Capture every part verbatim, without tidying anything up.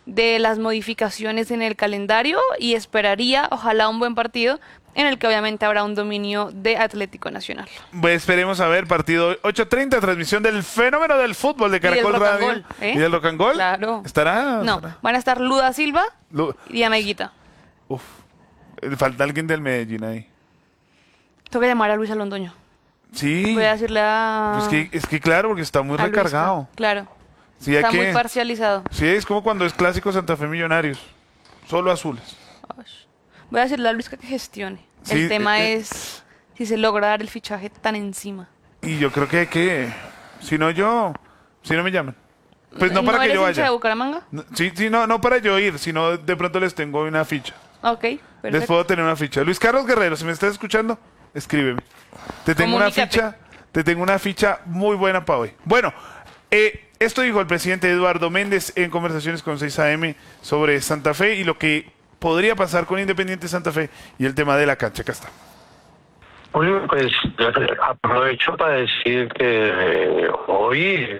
de las modificaciones en el calendario y esperaría, ojalá, un buen partido en el que obviamente habrá un dominio de Atlético Nacional. Pues esperemos a ver, partido ocho treinta, transmisión del fenómeno del fútbol de Caracol del Radio. Rocangol, ¿eh? ¿Y del Rock and Roll? Claro. ¿Estará? No, ¿Estará? van a estar Luda Silva Lu- y Diana Higuita. Uf, falta alguien del Medellín ahí. Tengo que llamar a Luis Alondoño. Sí. Voy a decirle a... Es que, es que claro, porque está muy a Luisca. recargado. Claro. Sí, hay Está que- muy parcializado. Sí, es como cuando es clásico Santa Fe Millonarios. Solo azules. Ay. Voy a decirle a Luisca que gestione. Sí, el tema eh, eh. es si se logra dar el fichaje tan encima. Y yo creo que hay que... Si no yo... Si no me llaman. Pues no para que eres yo hincha de vaya. Bucaramanga? No, sí, sí, no, no para yo ir, sino de pronto les tengo una ficha. Ok, Les perfecto. puedo tener una ficha. Luis Carlos Guerrero, si me estás escuchando, escríbeme. Te tengo una Comunícate. ficha, te tengo una ficha muy buena para hoy. Bueno, eh, esto dijo el presidente Eduardo Méndez en conversaciones con seis A M sobre Santa Fe y lo que podría pasar con Independiente Santa Fe y el tema de la cancha. Acá está. Oye, pues aprovecho para decir que eh, hoy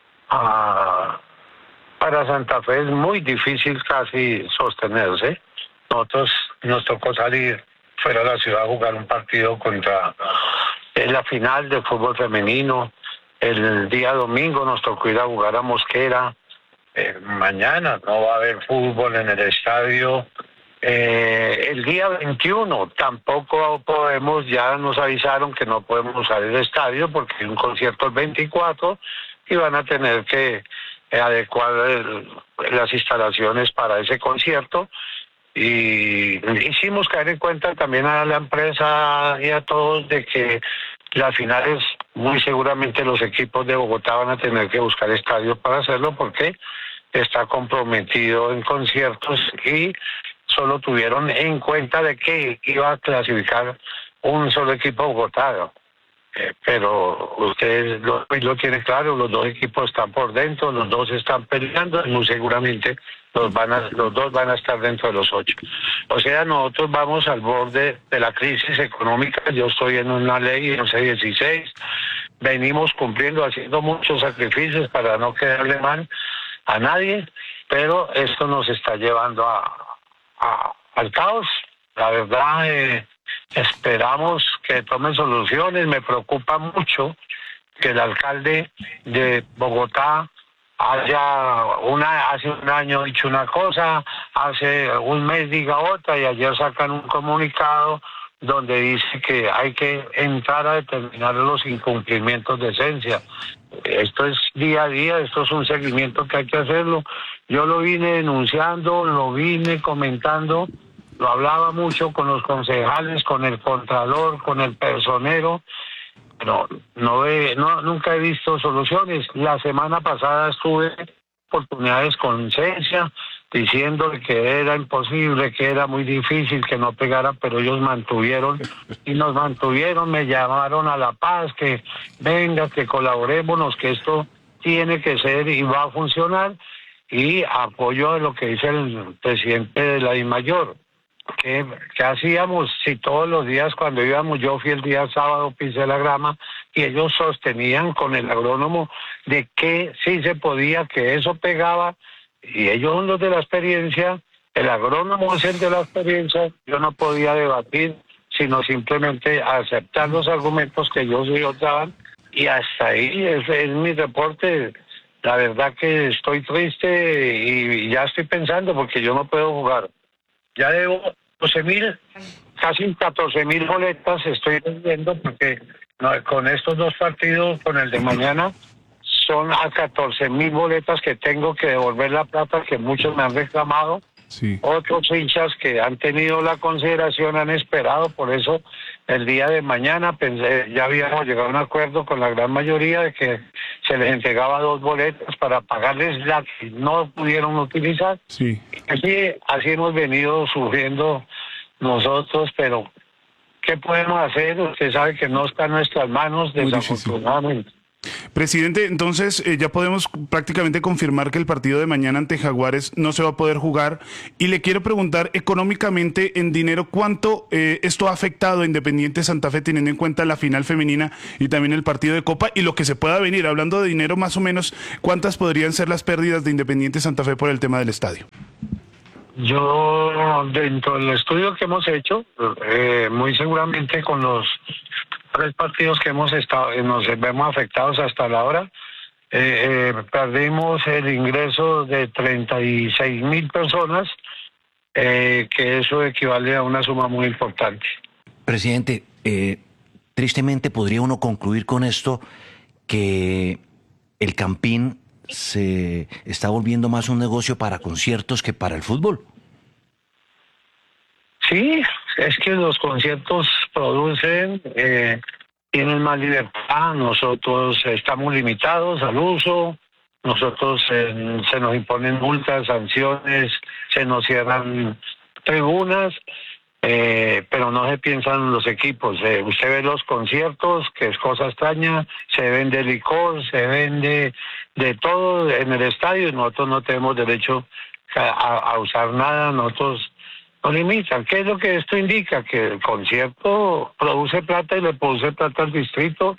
ah, para Santa Fe es muy difícil casi sostenerse. Nosotros nos tocó salir fuera de la ciudad a jugar un partido contra en la final de fútbol femenino. El día domingo nos tocó ir a jugar a Mosquera. Eh, mañana no va a haber fútbol en el estadio. Eh, el día veintiuno tampoco podemos, ya nos avisaron que no podemos usar el estadio porque hay un concierto el veinticuatro y van a tener que eh, adecuar el, las instalaciones para ese concierto. Y hicimos caer en cuenta también a la empresa y a todos de que las finales muy seguramente los equipos de Bogotá van a tener que buscar estadios para hacerlo porque está comprometido en conciertos y solo tuvieron en cuenta de que iba a clasificar un solo equipo bogotano. Eh, pero ustedes lo, lo tienen claro, los dos equipos están por dentro, los dos están peleando y muy seguramente los, van a, los dos van a estar dentro de los ocho. O sea, nosotros vamos al borde de la crisis económica. Yo estoy en una ley, once dieciséis, venimos cumpliendo, haciendo muchos sacrificios para no quedarle mal a nadie, pero esto nos está llevando a, a, al caos. La verdad, eh, esperamos que tomen soluciones. Me preocupa mucho que el alcalde de Bogotá haya una, hace un año dicho una cosa, hace un mes diga otra y ayer sacan un comunicado donde dice que hay que entrar a determinar los incumplimientos de esencia. Esto es día a día, esto es un seguimiento que hay que hacerlo. Yo lo vine denunciando, lo vine comentando, lo hablaba mucho con los concejales, con el contralor, con el personero, pero no, he, no nunca he visto soluciones. La semana pasada estuve oportunidades con esencia, diciendo que era imposible, que era muy difícil, que no pegara, pero ellos mantuvieron y nos mantuvieron, me llamaron a La Paz, que venga, que colaborémonos, que esto tiene que ser y va a funcionar, y apoyo a lo que dice el presidente de la DIMAYOR. ¿Qué, ¿Qué hacíamos si todos los días cuando íbamos, yo fui el día sábado, pisé la grama y ellos sostenían con el agrónomo de que sí se podía, que eso pegaba, y ellos son los de la experiencia, el agrónomo es el de la experiencia, yo no podía debatir, sino simplemente aceptar los argumentos que ellos y ellos daban, y hasta ahí es, es mi reporte. La verdad que estoy triste y ya estoy pensando porque yo no puedo jugar. Ya debo doce mil, casi catorce mil boletas estoy vendiendo porque no, con estos dos partidos, con el de mañana, son a catorce mil boletas que tengo que devolver la plata que muchos me han reclamado. Sí. Otros hinchas que han tenido la consideración han esperado, por eso el día de mañana pensé, ya habíamos llegado a un acuerdo con la gran mayoría de que se les entregaba dos boletas para pagarles la que no pudieron utilizar. Sí. Así, así hemos venido sufriendo nosotros, pero ¿qué podemos hacer? Usted sabe que no está en nuestras manos, Muy desafortunadamente. Presidente, entonces eh, ya podemos prácticamente confirmar que el partido de mañana ante Jaguares no se va a poder jugar. Y le quiero preguntar económicamente, en dinero, ¿cuánto eh, esto ha afectado a Independiente Santa Fe, teniendo en cuenta la final femenina y también el partido de Copa y lo que se pueda venir? Hablando de dinero, más o menos, ¿cuántas podrían ser las pérdidas de Independiente Santa Fe por el tema del estadio? Yo, dentro del estudio que hemos hecho, eh, muy seguramente con los tres partidos que hemos estado, nos vemos afectados hasta la hora, eh, eh, perdimos el ingreso de treinta y seis mil personas, eh, que eso equivale a una suma muy importante. Presidente, eh, tristemente podría uno concluir con esto que el Campín se está volviendo más un negocio para conciertos que para el fútbol. Sí, es que los conciertos producen, eh, tienen más libertad, nosotros estamos limitados al uso, nosotros eh, se nos imponen multas, sanciones, se nos cierran tribunas, eh, pero no se piensan en los equipos. Eh, usted ve los conciertos, que es cosa extraña, se vende licor, se vende de todo en el estadio y nosotros no tenemos derecho a, a usar nada, nosotros nos limitan. ¿Qué es lo que esto indica? Que el concierto produce plata y le produce plata al distrito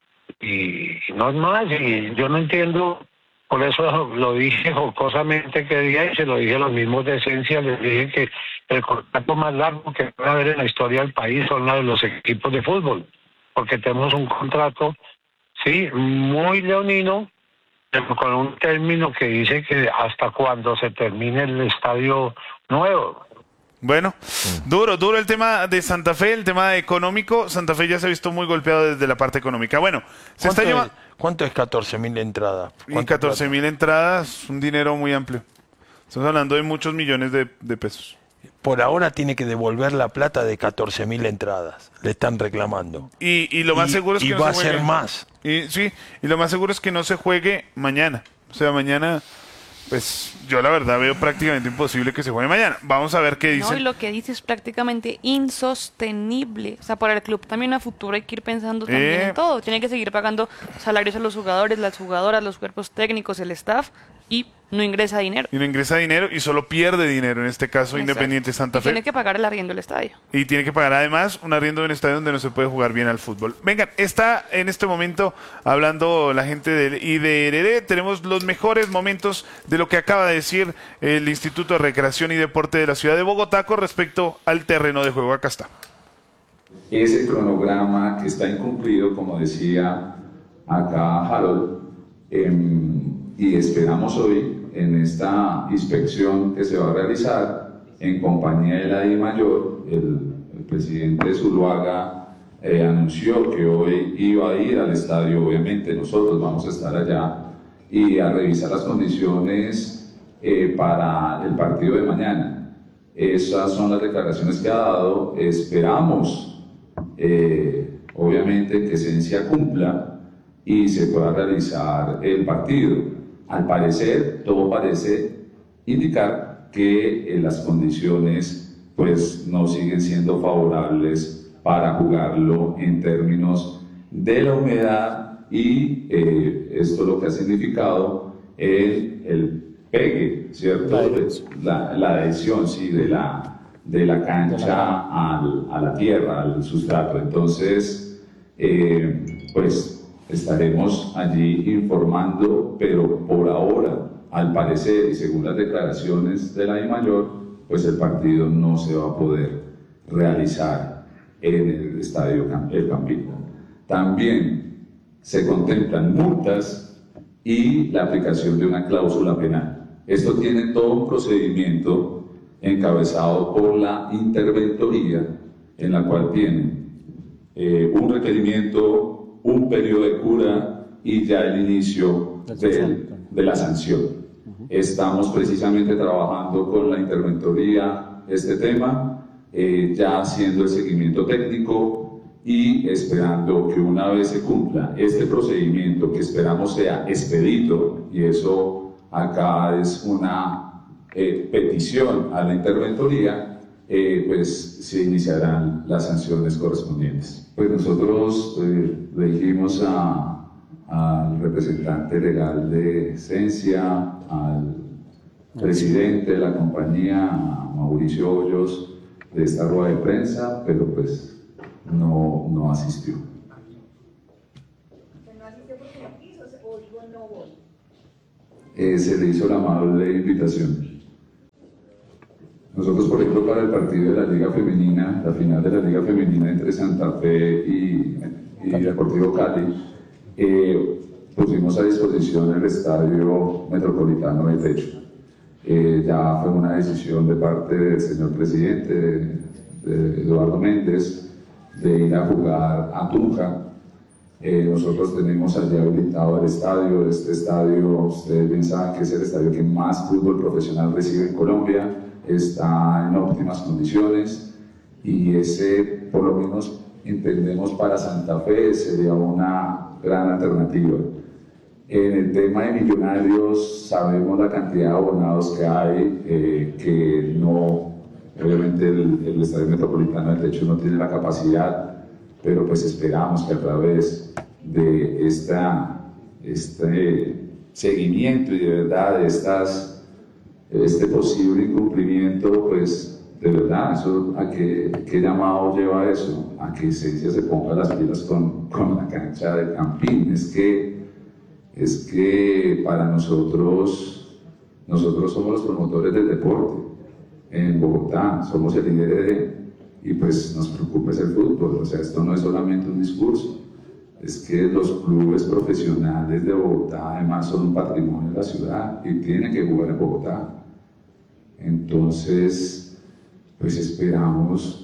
y, y no es más. Y yo no entiendo, por eso lo dije jocosamente que día y se lo dije a los mismos de Esencia, les dije que el contrato más largo que puede haber en la historia del país son los de los equipos de fútbol, porque tenemos un contrato, sí, muy leonino, con un término que dice que hasta cuando se termine el estadio nuevo. Bueno, duro, duro el tema de Santa Fe, el tema económico. Santa Fe ya se ha visto muy golpeado desde la parte económica. Bueno, se está llevando... ¿Cuánto es catorce mil entradas? Y catorce mil entradas, un dinero muy amplio. Estamos hablando de muchos millones de, de pesos. Por ahora tiene que devolver la plata de catorce mil entradas. Le están reclamando. Y, y lo más y, seguro es que y no va se a juegue. ser más. Y, sí, y lo más seguro es que no se juegue mañana. O sea, mañana... Pues yo la verdad veo prácticamente imposible que se juegue mañana. Vamos a ver qué dice. No, y lo que dice es prácticamente insostenible. O sea, para el club también a futuro hay que ir pensando también Eh. en todo. Tiene que seguir pagando salarios a los jugadores, las jugadoras, los cuerpos técnicos, el staff, y no ingresa dinero. Y no ingresa dinero y solo pierde dinero, en este caso Exacto. Independiente Santa Y Fe. tiene que pagar el arriendo del estadio. Y tiene que pagar además un arriendo de un estadio donde no se puede jugar bien al fútbol. Vengan, está en este momento hablando la gente del I D R D. Tenemos los mejores momentos de lo que acaba de decir el Instituto de Recreación y Deporte de la Ciudad de Bogotá con respecto al terreno de juego. Acá está. Ese cronograma que está incumplido, como decía acá Harold, eh, y esperamos hoy en esta inspección que se va a realizar en compañía de la DIMAYOR, el, el presidente Zuluaga eh, anunció que hoy iba a ir al estadio, obviamente nosotros vamos a estar allá y a revisar las condiciones eh, para el partido de mañana. Esas son las declaraciones que ha dado. Esperamos, eh, obviamente, que Esencia cumpla y se pueda realizar el partido. Al parecer, todo parece indicar que eh, las condiciones pues, no siguen siendo favorables para jugarlo en términos de la humedad y eh, esto lo que ha significado el, el pegue, ¿cierto? La, la adhesión, sí, de la, de la cancha al, a la tierra, al sustrato. Entonces, eh, pues estaremos allí informando, pero por ahora, al parecer y según las declaraciones de la DIMAYOR, pues el partido no se va a poder realizar en el estadio El Campín. También se contemplan multas y la aplicación de una cláusula penal. Esto tiene todo un procedimiento encabezado por la interventoría, en la cual tienen eh, un requerimiento, un periodo de cura y ya el inicio de, de la sanción. Estamos precisamente trabajando con la interventoría este tema, eh, ya haciendo el seguimiento técnico y esperando que una vez se cumpla este procedimiento, que esperamos sea expedito, y eso acá es una eh, petición a la interventoría, eh, pues se iniciarán las sanciones correspondientes. Pues nosotros eh, le dijimos a, al representante legal de Esencia, al presidente de la compañía, a Mauricio Hoyos, de esta rueda de prensa, pero pues no, no asistió. ¿No asistió porque no quiso o digo no voy? Eh, se le hizo la amable invitación. Nosotros, por ejemplo, para el partido de la Liga Femenina, la final de la Liga Femenina entre Santa Fe y, y Deportivo Cali, eh, pusimos a disposición el Estadio Metropolitano de Techo. Eh, ya fue una decisión de parte del señor presidente, de, de Eduardo Méndez, de ir a jugar a Tunja. Eh, nosotros tenemos allí habilitado el estadio. Este estadio, ustedes bien saben que es el estadio que más fútbol profesional recibe en Colombia, está en óptimas condiciones y ese, por lo menos entendemos, para Santa Fe sería una gran alternativa. En el tema de Millonarios sabemos la cantidad de abonados que hay, eh, que no, obviamente el, el Estadio Metropolitano del Techo no tiene la capacidad, pero pues esperamos que a través de esta, este seguimiento y de verdad de estas, este posible incumplimiento, pues de verdad, eso, ¿a qué, qué llamado lleva eso? A que Esencia se ponga las pilas con, con la cancha de Campín. Es que es que para nosotros, nosotros somos los promotores del deporte en Bogotá, somos el I D R D y pues nos preocupa es el fútbol. O sea, esto no es solamente un discurso, es que los clubes profesionales de Bogotá además son un patrimonio de la ciudad y tienen que jugar en Bogotá. Entonces, pues esperamos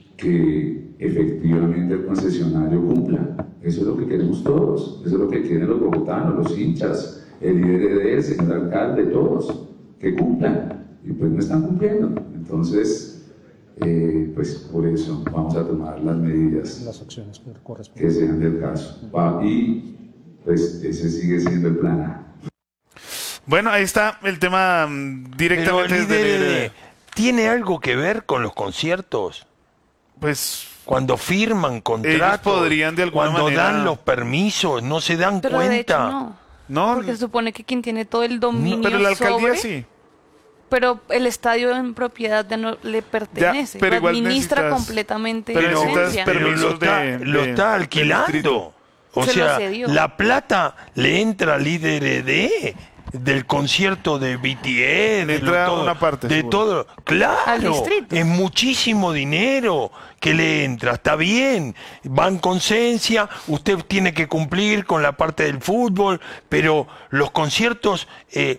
que efectivamente el concesionario cumpla. Eso es lo que queremos todos, eso es lo que quieren los bogotanos, los hinchas, el I D R D, el señor alcalde, todos, que cumplan, y pues no están cumpliendo. Entonces, eh, pues por eso vamos a tomar las medidas, las acciones que corresponden, que sean del caso. Va, y pues ese sigue siendo el plan A. Bueno, ahí está el tema mm, directamente Pero el desde el I D R D. I D R D, ¿tiene algo que ver con los conciertos? Pues Cuando firman contratos, podrían de alguna cuando manera- dan los permisos, no se dan Pero cuenta. de hecho no. no, Porque se supone que quien tiene todo el dominio pero la alcaldía sobre, sí. pero el estadio en propiedad de no le pertenece. pero lo igual administra necesitas- completamente pero la necesitas Esencia. permiso. Pero lo está, de- lo de- está del alquilando. distrito. O Se lo sea, cedió. la plata le entra al I D R D del concierto de B T S, Le de, lo entra todo, una parte, de seguro. todo. Claro, Al distrito. es muchísimo dinero que le entra. Está bien, van con Esencia, usted tiene que cumplir con la parte del fútbol, pero los conciertos eh,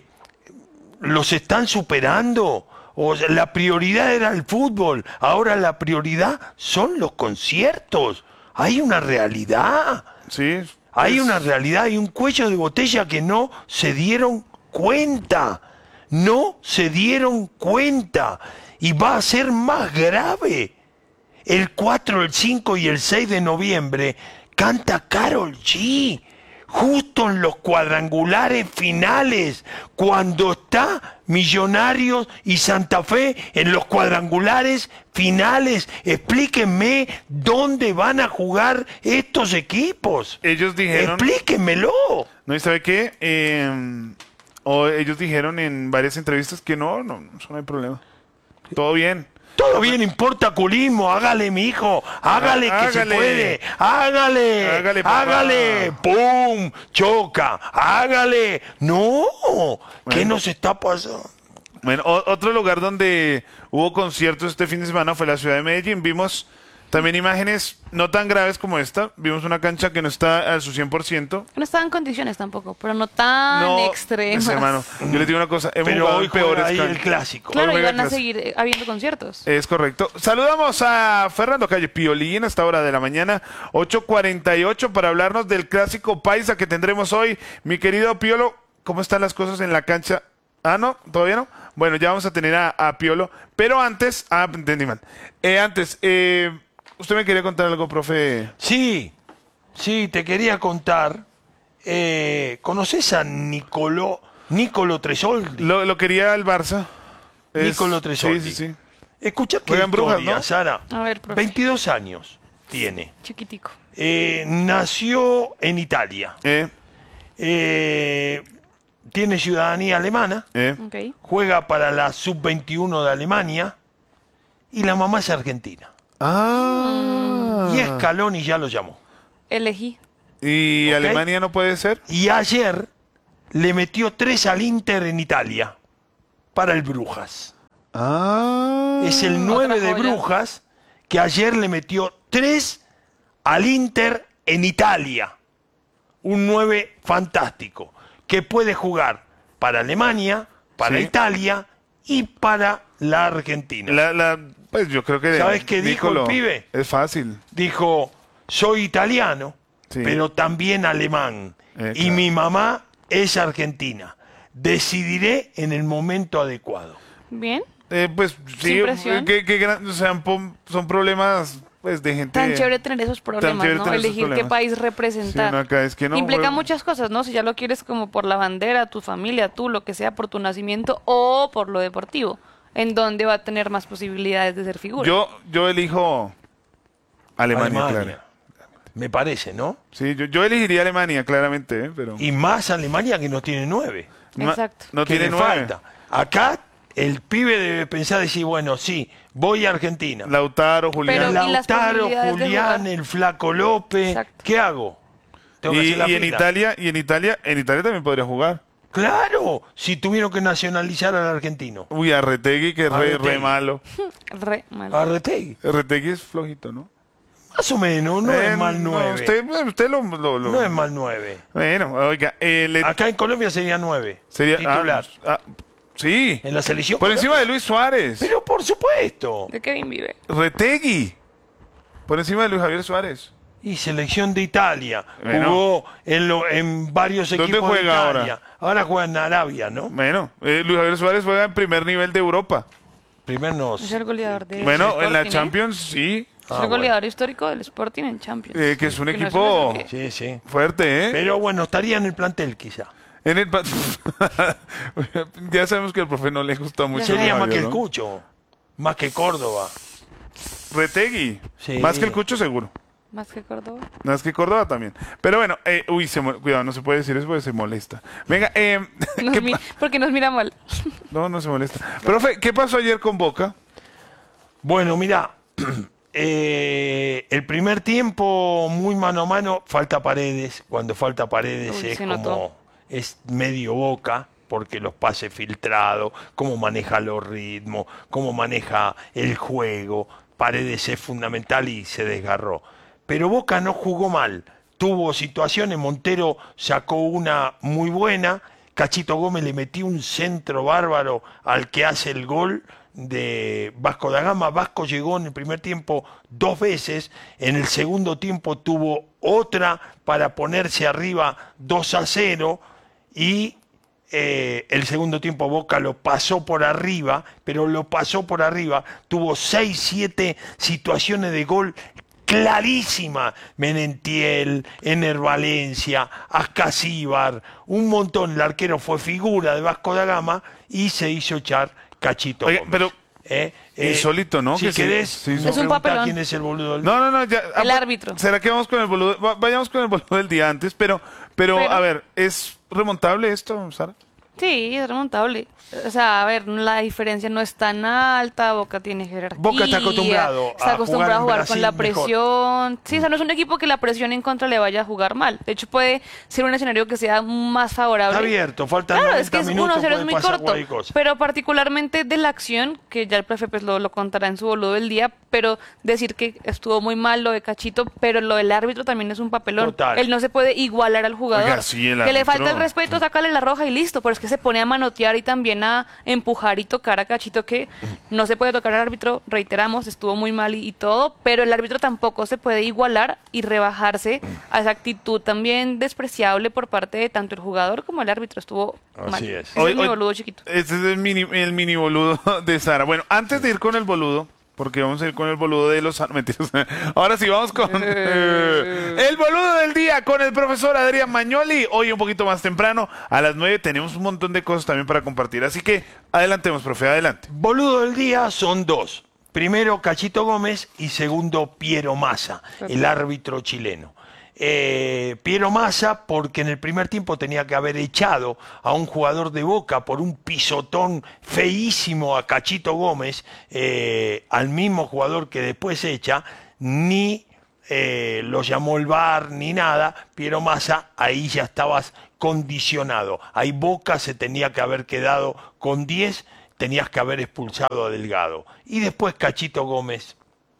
los están superando. O sea, la prioridad era el fútbol, ahora la prioridad son los conciertos. Hay una realidad. Sí. Hay pues, una realidad, hay un cuello de botella que no se dieron cuenta. No se dieron cuenta. Y va a ser más grave. El cuatro, el cinco y el seis de noviembre canta Karol G. Justo en los cuadrangulares finales, cuando está Millonarios y Santa Fe en los cuadrangulares finales. Explíquenme dónde van a jugar estos equipos. Ellos dijeron... Explíquenmelo. ¿No? ¿Y sabe qué? Eh, o ellos dijeron en varias entrevistas que no, no, eso no hay problema. Todo bien. Todo bien, importa culismo, hágale, mi hijo, hágale Ah, que se hágale. puede, hágale, Hágale, papá. hágale, pum, choca, hágale. No, ¿qué Bueno. nos está pasando? Bueno, o- otro lugar donde hubo conciertos este fin de semana fue la ciudad de Medellín. Vimos también imágenes no tan graves como esta. Vimos una cancha que no está a su cien por ciento. No estaba en condiciones tampoco, pero no tan No, extremas. ese, hermano, yo les digo una cosa. Hemos Pero jugado hoy en peores juega ahí el canchas. clásico. Claro, Juega iban a clásico. seguir eh, habiendo conciertos. Es correcto. Saludamos a Fernando Calle Piolín a esta hora de la mañana, ocho cuarenta y ocho, para hablarnos del clásico paisa que tendremos hoy. Mi querido Piolo, ¿cómo están las cosas en la cancha? Ah, no, ¿todavía no? Bueno, ya vamos a tener a, a Piolo. Pero antes, ah, entendí mal. Eh, antes, eh, usted me quería contar algo, profe. Sí, sí, te quería contar. Eh, ¿Conoces a Nicolò, Nicolo Tresoldi? Lo, lo quería el Barça. Es- Nicolo Tresoldi. Sí, sí, sí. Escucha qué Juega en Brujas, historia, ¿no? Sara. A ver, profe. veintidós años tiene. Chiquitico. Eh, nació en Italia. Eh, eh, tiene ciudadanía alemana, ¿Eh? Ok. juega para la sub veintiuno de Alemania y la mamá es argentina. Ah. Y Scaloni ya lo llamó. Elegí. ¿Y Ok. Alemania no puede ser? Y ayer le metió tres al Inter en Italia para el Brujas. Ah. Es el nueve de joya. Brujas que ayer le metió tres al Inter en Italia. Un nueve fantástico que puede jugar para Alemania, para Sí. Italia y para la Argentina. La, la, pues yo creo que... ¿Sabes qué dijo el Nicolo, pibe? Es fácil. Dijo, soy italiano, Sí. pero también alemán. Eh, y claro. mi mamá es argentina. Decidiré en el momento adecuado. Bien. Eh, pues sí, Sin presión. que, que gran- o sea, pom- son problemas pues de gente... Tan chévere tener esos problemas, chévere ¿no? tener esos Elegir qué problemas. país representar. Sí, no, acá es que no, Implica bueno. muchas cosas, ¿no? Si ya lo quieres como por la bandera, tu familia, tú, lo que sea, por tu nacimiento o por lo deportivo, en donde va a tener más posibilidades de ser figura. Yo, yo elijo Alemania, claro. Me parece, ¿no? Sí, yo, yo elegiría Alemania, claramente, ¿eh? Pero Y más Alemania que no tiene nueve. ma- Exacto. no ¿Qué tiene le nueve. falta? Acá el pibe debe pensar, decir, bueno, sí, voy a Argentina. Lautaro, Julián. Pero- ¿y las Lautaro, posibilidades de Julián, jugar? el Flaco López. Exacto. ¿Qué hago? Tengo que Y, hacer la y en fila. Italia, y en Italia, en Italia también podría jugar. Claro, si tuvieron que nacionalizar al argentino. Uy, Arretegui, que es re, Arretegui. re malo. Re mal. Arretegui. Arretegui es flojito, ¿no? Más o menos, no Eh, es mal nueve. usted, bueno, usted lo, lo- lo- No es mal nueve. Bueno, oiga, eh, le- Acá en Colombia sería nueve. sería Titular. ah, ah, sí, En la selección. por encima de colombiana. Luis Suárez. Pero por supuesto. ¿De Kevin vive? Retegui, por encima de Luis Javier Suárez. Y selección de Italia. Bueno. Jugó en, lo- en varios ¿Dónde equipos de juega ahora? Italia. Ahora juega en Arabia, ¿no? Bueno, eh, Luis Javier Suárez juega en primer nivel de Europa. Primero nos. Es el goleador de Bueno, en la Sporting, ¿eh? Champions sí, Es Ah, el goleador histórico del Sporting en Champions. eh, que es un Que no equipo es un- Sí, sí. fuerte, ¿eh? Pero bueno, estaría en el plantel quizá. En el pa- ya sabemos que al profe no le gusta mucho. Sería Luis más Javier, que el ¿no? Cucho. Más que Córdoba. Retegui, Sí. más que el Cucho seguro. Más que Córdoba. Más que Córdoba también. Pero bueno, eh, uy, se mo- cuidado, no se puede decir eso porque se molesta. Venga, eh, Nos ¿qué mi- pa- porque nos mira mal. no, no se molesta. Profe, ¿qué pasó ayer con Boca? Bueno, mira, eh, el primer tiempo muy mano a mano, falta Paredes. Cuando falta Paredes Uy, es se como notó. es medio Boca, porque los pases filtrados, cómo maneja los ritmos, cómo maneja el juego. Paredes es fundamental y se desgarró. Pero Boca no jugó mal. Tuvo situaciones, Montero sacó una muy buena, Cachito Gómez le metió un centro bárbaro al que hace el gol de Vasco da Gama. Vasco llegó en el primer tiempo dos veces, en el segundo tiempo tuvo otra para ponerse arriba dos a cero y eh, el segundo tiempo Boca lo pasó por arriba, pero lo pasó por arriba, tuvo seis, siete situaciones de gol clarísima. Menentiel, Ener Valencia, Ascasíbar, un montón. El arquero fue figura de Vasco da Gama y se hizo echar Cachito Oye, Gómez. pero Eh, insólito, ¿no? Si Que sí, querés, sí, me sí. Es un preguntá papelón. quién es el boludo del No, no, no, ya. ah, El árbitro. ¿Será que vamos con el boludo? Va- Vayamos con el boludo del día antes, pero, pero, Pero- a ver, ¿es remontable esto, Sara? Sí, es remontable. O sea, a ver, la diferencia no es tan alta, Boca tiene jerarquía. Boca está acostumbrado está a acostumbrado jugar a en jugar con Brasil la mejor. presión. Sí, o sea, no es un equipo que la presión en contra le vaya a jugar mal. De hecho, puede ser un escenario que sea más favorable. Está abierto, faltan Claro, noventa es que es minutos, uno cero, es puede muy pasar corto. cualquier cosa. Pero particularmente de la acción, que ya el profe pues, lo, lo contará en su boludo del día, pero decir que estuvo muy mal lo de Cachito, pero lo del árbitro también es un papelón. Total. Él no se puede igualar al jugador. Oiga, sí, el que le árbitro- falta el respeto, sácale la roja y listo. Pero es que se pone a manotear y también a empujar y tocar a Cachito, que no se puede tocar al árbitro, reiteramos, estuvo muy mal y, y todo, pero el árbitro tampoco se puede igualar y rebajarse a esa actitud también despreciable por parte de tanto el jugador como el árbitro. Estuvo Así mal. es. Ese Hoy- es mi hoy- boludo chiquito. Este es el mini, el mini boludo de Sara. Bueno, antes de ir con el boludo, porque vamos a ir con el boludo de los... Mentiras. Ahora sí, vamos con eh, el boludo del día con el profesor Adrián Magnoli. Hoy un poquito más temprano, a las nueve, tenemos un montón de cosas también para compartir. Así que adelantemos, profe, adelante. Boludo del día son dos. Primero Cachito Gómez y segundo Piero Massa, el árbitro chileno. eh, Piero Massa porque en el primer tiempo tenía que haber echado a un jugador de Boca por un pisotón feísimo a Cachito Gómez, eh, al mismo jugador que después echa, ni eh, lo llamó el V A R ni nada. Piero Massa, ahí ya estabas condicionado. Ahí Boca se tenía que haber quedado con diez, tenías que haber expulsado a Delgado. Y después Cachito Gómez,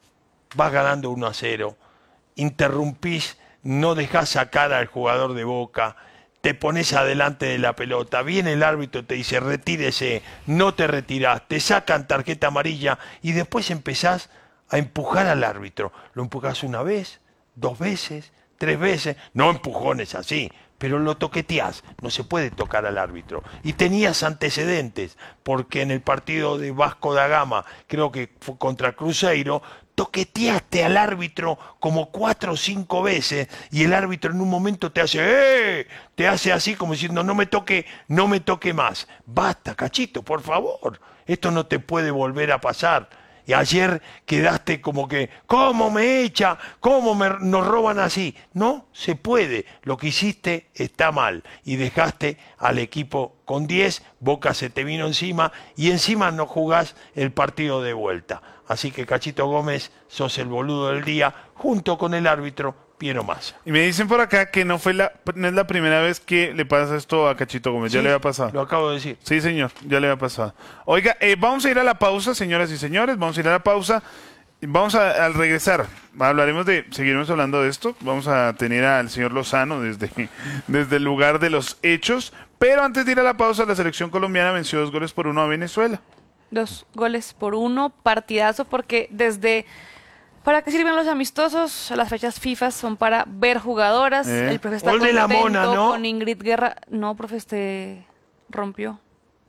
vas ganando uno a cero, interrumpís, no dejás sacar al jugador de Boca, te pones adelante de la pelota, viene el árbitro, te dice retírese, no te retirás, te sacan tarjeta amarilla y después empezás a empujar al árbitro. Lo empujás una vez, dos veces, tres veces, no empujones así, pero lo toqueteás, no se puede tocar al árbitro. Y tenías antecedentes, porque en el partido de Vasco da Gama, creo que fue contra Cruzeiro, toqueteaste al árbitro como cuatro o cinco veces y el árbitro en un momento te hace ¡eh! Te hace así como diciendo no me toque, no me toque más. Basta, Cachito, por favor, esto no te puede volver a pasar. Y ayer quedaste como que, ¿cómo me echa? ¿Cómo me, nos roban así? No se puede. Lo que hiciste está mal. Y dejaste al equipo con diez, Boca se te vino encima y encima no jugás el partido de vuelta. Así que Cachito Gómez, sos el boludo del día, junto con el árbitro Piero Massa. Y me dicen por acá que no fue la, no es la primera vez que le pasa esto a Cachito Gómez. Sí, ya le había pasado. Lo acabo de decir. Sí, señor, ya le había pasado. Oiga, eh, vamos a ir a la pausa, señoras y señores, vamos a ir a la pausa. Vamos a, al regresar, hablaremos de, seguiremos hablando de esto, vamos a tener al señor Lozano desde, desde el lugar de los hechos, pero antes de ir a la pausa, la selección colombiana venció dos goles por uno a Venezuela. Dos goles por uno, partidazo, porque desde... ¿Para qué sirven los amistosos? Las fechas FIFA son para ver jugadoras. ¿Eh? El profe está Gol de la contento Mona, ¿no? con Ingrid Guerra. No, profe, este rompió.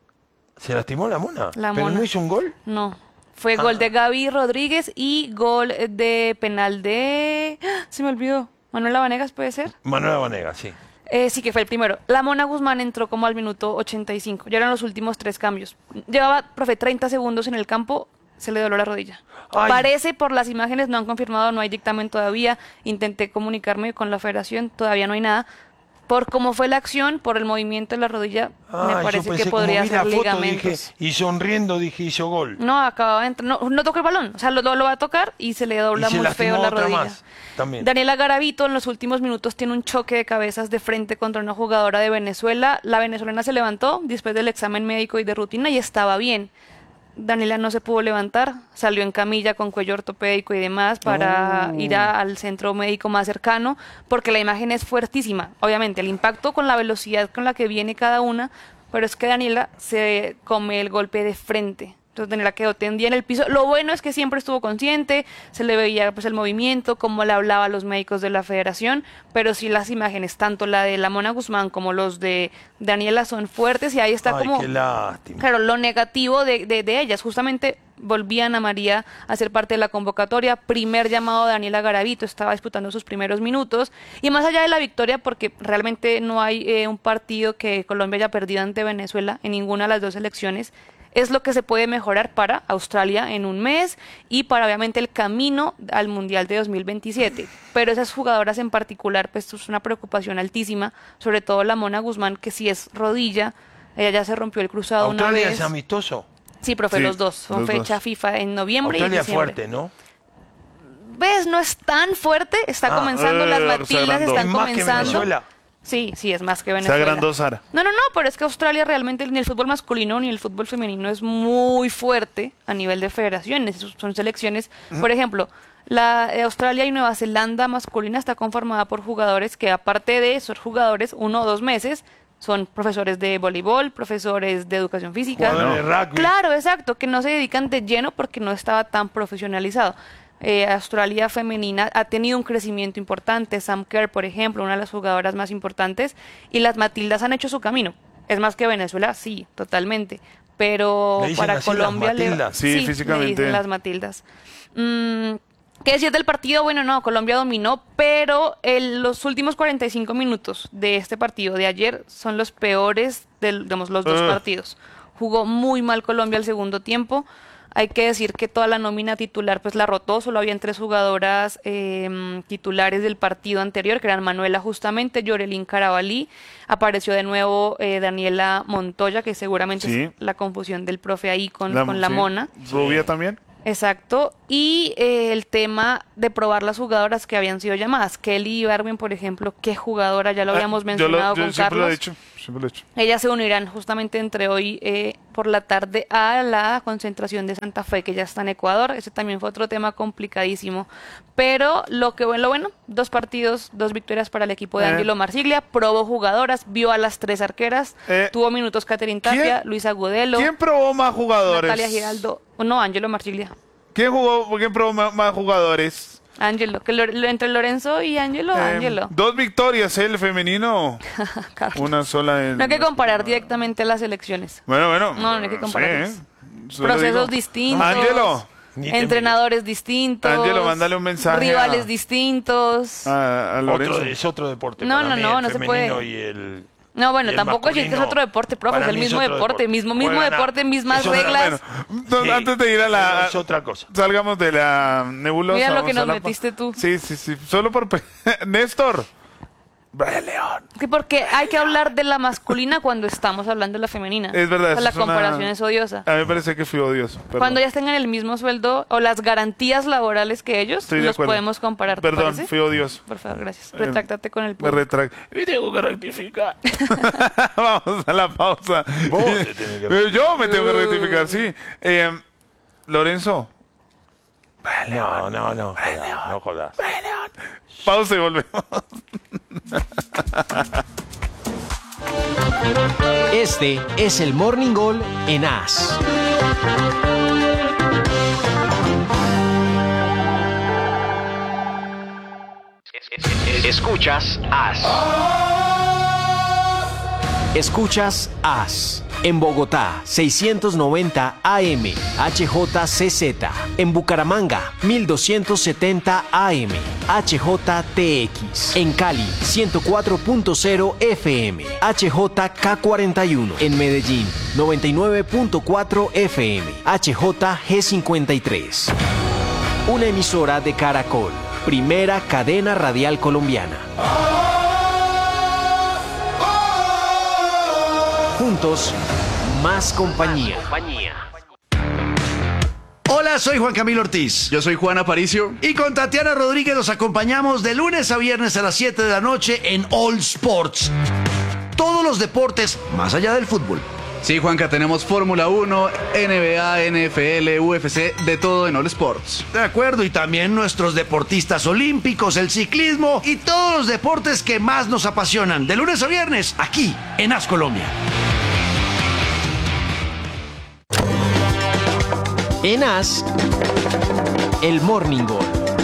¿Se lastimó la Mona? La ¿Pero Mona. no hizo un gol? No. Fue Ah. gol de Gaby Rodríguez y gol de penal de... ¡Ah! Se me olvidó. Manuela Vanegas, ¿puede ser? Manuela Vanega, sí. Eh, sí, que fue el primero. La Mona Guzmán entró como al minuto ochenta y cinco. Ya eran los últimos tres cambios. Llevaba, profe, treinta segundos en el campo. Se le dobló la rodilla. Ay. Parece, por las imágenes, no han confirmado, no hay dictamen todavía. Intenté comunicarme con la federación, todavía no hay nada. Por cómo fue la acción, por el movimiento de la rodilla, Ah, me yo parece pensé que como podría vi ser la foto, ligamentos. dije, y sonriendo dije, hizo gol. No, acababa de entrar. No, no tocó el balón. O sea, lo, lo va a tocar y se le dobla Y se muy lastimó feo la otra rodilla. más, también. Daniela Garavito en los últimos minutos tiene un choque de cabezas de frente contra una jugadora de Venezuela. La venezolana se levantó después del examen médico y de rutina y estaba bien. Daniela no se pudo levantar, salió en camilla con cuello ortopédico y demás para Oh. ir a- al centro médico más cercano, porque la imagen es fuertísima. Obviamente, el impacto con la velocidad con la que viene cada una, pero es que Daniela se come el golpe de frente. Entonces Daniela quedó tendida en el piso. Lo bueno es que siempre estuvo consciente, se le veía pues el movimiento, cómo le hablaba a los médicos de la federación, pero sí las imágenes, tanto la de la Mona Guzmán como los de Daniela son fuertes y ahí está Ay, como... qué lástima. Claro, lo negativo de, de, de ellas, justamente volvía Ana María a ser parte de la convocatoria, primer llamado de Daniela Garavito, estaba disputando sus primeros minutos, y más allá de la victoria, porque realmente no hay eh, un partido que Colombia haya perdido ante Venezuela en ninguna de las dos elecciones, es lo que se puede mejorar para Australia en un mes y para obviamente el camino al Mundial de dos mil veintisiete. Pero esas jugadoras en particular, pues es una preocupación altísima, sobre todo la Mona Guzmán, que si es rodilla, ella ya se rompió el cruzado una Australia vez. es amistoso. Sí, profe, Sí, los dos. Son los fecha dos. FIFA en noviembre Australia y es diciembre. fuerte, ¿no? ¿Ves? No es tan fuerte. Está Ah, comenzando. eh, las se Matildas agrandó. están Es más que comenzando. Venezuela. Sí, sí, es más que Se Venezuela. agrandó Sara. No, no, no, pero es que Australia realmente ni el fútbol masculino ni el fútbol femenino es muy fuerte a nivel de federaciones. Son selecciones, por ejemplo, la eh, Australia y Nueva Zelanda masculina está conformada por jugadores que aparte de esos jugadores, uno o dos meses, son profesores de voleibol, profesores de educación física. Jugadores de rugby. Claro, exacto, que no se dedican de lleno porque no estaba tan profesionalizado. Eh, Australia femenina ha tenido un crecimiento importante. Sam Kerr, por ejemplo, una de las jugadoras más importantes, y las Matildas han hecho su camino. Es más que Venezuela, sí, totalmente. Pero ¿Le dicen para así las Colombia le- Matildas? Sí, le físicamente. dicen las Matildas. Mm, ¿Qué decir del partido? Bueno, no, Colombia dominó, pero el- los últimos cuarenta y cinco minutos de este partido de ayer son los peores de digamos, los dos Ugh. partidos. Jugó muy mal Colombia el segundo tiempo. Hay que decir que toda la nómina titular pues la rotó, solo habían tres jugadoras eh, titulares del partido anterior, que eran Manuela justamente, Yorelín Carabalí, apareció de nuevo eh, Daniela Montoya, que seguramente Sí. es la confusión del profe ahí con la, con la sí. Mona. Rubia también. Exacto, y eh, el tema de probar las jugadoras que habían sido llamadas. Kelly Ibargüen, por ejemplo, qué jugadora, ya lo habíamos Ah, yo lo- mencionado yo con siempre Carlos. lo he dicho, siempre lo he dicho. Ellas se unirán justamente entre hoy eh, por la tarde a la concentración de Santa Fe, que ya está en Ecuador. Ese también fue otro tema complicadísimo. Pero lo que bueno, lo bueno, dos partidos, dos victorias para el equipo de Eh. Angelo Marsiglia, probó jugadoras, vio a las tres arqueras, Eh. tuvo minutos Catherine Tapia, ¿Quién? Luisa Gudelo, ¿Quién probó más jugadores? Natalia Giraldo, o no, Angelo Marsiglia. ¿Quién jugó? ¿Quién probó más, más jugadores? Angelo, que Lore- entre Lorenzo y Angelo, Eh, Angelo. Dos victorias, ¿eh? El femenino. Carlos. Una sola en... No hay que comparar directamente las elecciones. Bueno, bueno. No, no hay que compararlos. Sí, solo Procesos digo. distintos. Ángelo. Ni te Entrenadores distintos. Ángelo, mándale un mensaje Rivales a- distintos. A, a Lorenzo. Otro, es otro deporte. No, para no, mí, no, el no se femenino puede. y el, No, bueno, y el tampoco es que es masculino, otro deporte, profe, es para el mí es mismo otro deporte, mismo, mismo Juegan a- deporte, mismas es otra- reglas. Bueno, no, Sí, antes de ir a la... es otra cosa. Salgamos de la nebulosa. Mira lo vamos que nos a la- metiste tú. Sí, sí, sí. Solo por... pe- Néstor. Brian León. Sí, porque hay que hablar de la masculina cuando estamos hablando de la femenina. Es verdad. O sea, eso la es una- comparación es odiosa. A mí me parece que fui odioso. perdón. Cuando ellas tengan el mismo sueldo o las garantías laborales que ellos, Estoy de los acuerdo. podemos comparar. ¿te Perdón, parece? fui odioso. Por favor, gracias. Eh, Retráctate con el Me público. retracto. Y tengo que rectificar. Vamos a la pausa. Vos te tenés que- Eh, Yo me tengo que rectificar, sí. Eh, Lorenzo. No, no, no. Jodas, no jodas. Pausa y volvemos. Este es el Morning Goal en A S. Escuchas A S. Escuchas A S. En Bogotá, seiscientos noventa A M, H J C Z. En Bucaramanga, mil doscientos setenta A M, H J T X. En Cali, ciento cuatro punto cero F M, H J K cuarenta y uno. En Medellín, noventa y nueve punto cuatro F M, H J G cincuenta y tres. Una emisora de Caracol, primera cadena radial colombiana. Juntos, más compañía. Hola, soy Juan Camilo Ortiz. Yo soy Juan Aparicio. Y con Tatiana Rodríguez los acompañamos de lunes a viernes a las siete de la noche en All Sports. Todos los deportes más allá del fútbol. Sí, Juanca, tenemos Fórmula uno, N B A, N F L, U F C, de todo en All Sports. De acuerdo, y también nuestros deportistas olímpicos, el ciclismo y todos los deportes que más nos apasionan. De lunes a viernes, aquí en A S Colombia. En A S, el Morning Goal.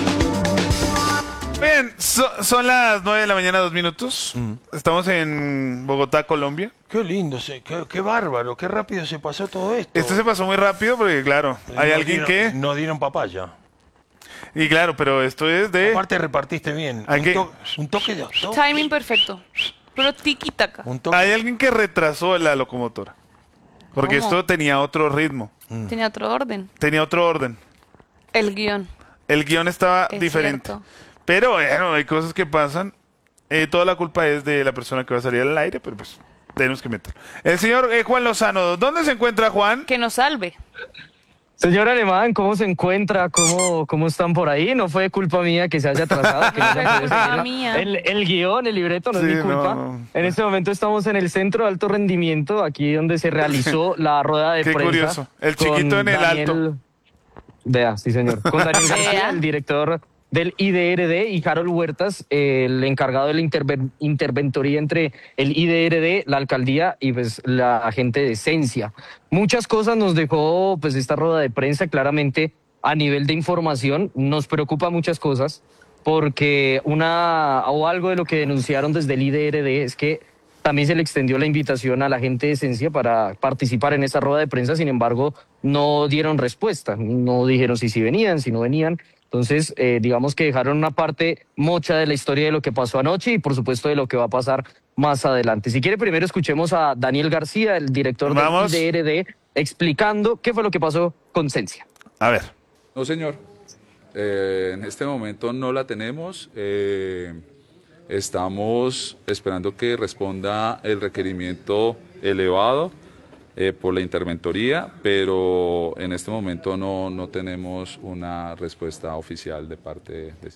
Bien, so- son las nueve de la mañana, dos minutos. Estamos en Bogotá, Colombia. Qué lindo, se- qué, qué bárbaro, qué rápido se pasó todo esto. Esto se pasó muy rápido porque, claro, hay No alguien dieron- que... No dieron papaya. Y claro, pero esto es de... Aparte repartiste bien. Hay Un, que- to- un toque de auto. Timing perfecto. Pero tiki-taka. Un toque. Hay alguien que retrasó la locomotora. Porque ¿Cómo? esto tenía otro ritmo, Tenía otro orden. tenía otro orden. El guión. El guión estaba Es diferente. cierto. Pero bueno, hay cosas que pasan. Eh, toda la culpa es de la persona que va a salir al aire, pero pues tenemos que meter. El señor eh, Juan Lozano, ¿dónde se encuentra Juan? Que nos salve. Señor Alemán, ¿cómo se encuentra? ¿Cómo, cómo están por ahí? No fue culpa mía que se haya atrasado. Que no haya podido Culpa seguir mía. El, el guión, el libreto, no Sí, es mi culpa. no, no. En este momento estamos en el Centro de Alto Rendimiento, aquí donde se realizó la rueda de Qué prensa. curioso. El con chiquito en el Daniel- alto. Vea, sí señor. Con Daniel García, Vea. el director del I D R D, y Harold Huertas, el encargado de la interven- interventoría entre el I D R D, la alcaldía y pues la gente de Esencia. Muchas cosas nos dejó pues esta rueda de prensa, claramente a nivel de información nos preocupa muchas cosas, porque una o algo de lo que denunciaron desde el I D R D es que también se le extendió la invitación a la gente de Esencia para participar en esa rueda de prensa, sin embargo, no dieron respuesta, no dijeron si sí venían, si no venían. Entonces, eh, digamos que dejaron una parte mocha de la historia de lo que pasó anoche y, por supuesto, de lo que va a pasar más adelante. Si quiere, primero escuchemos a Daniel García, el director Vamos. del I D R D, explicando qué fue lo que pasó con Cencia. A ver. No, señor. Eh, en este momento no la tenemos. Eh, estamos esperando que responda el requerimiento elevado eh, por la interventoría, pero en este momento no, no tenemos una respuesta oficial de parte de...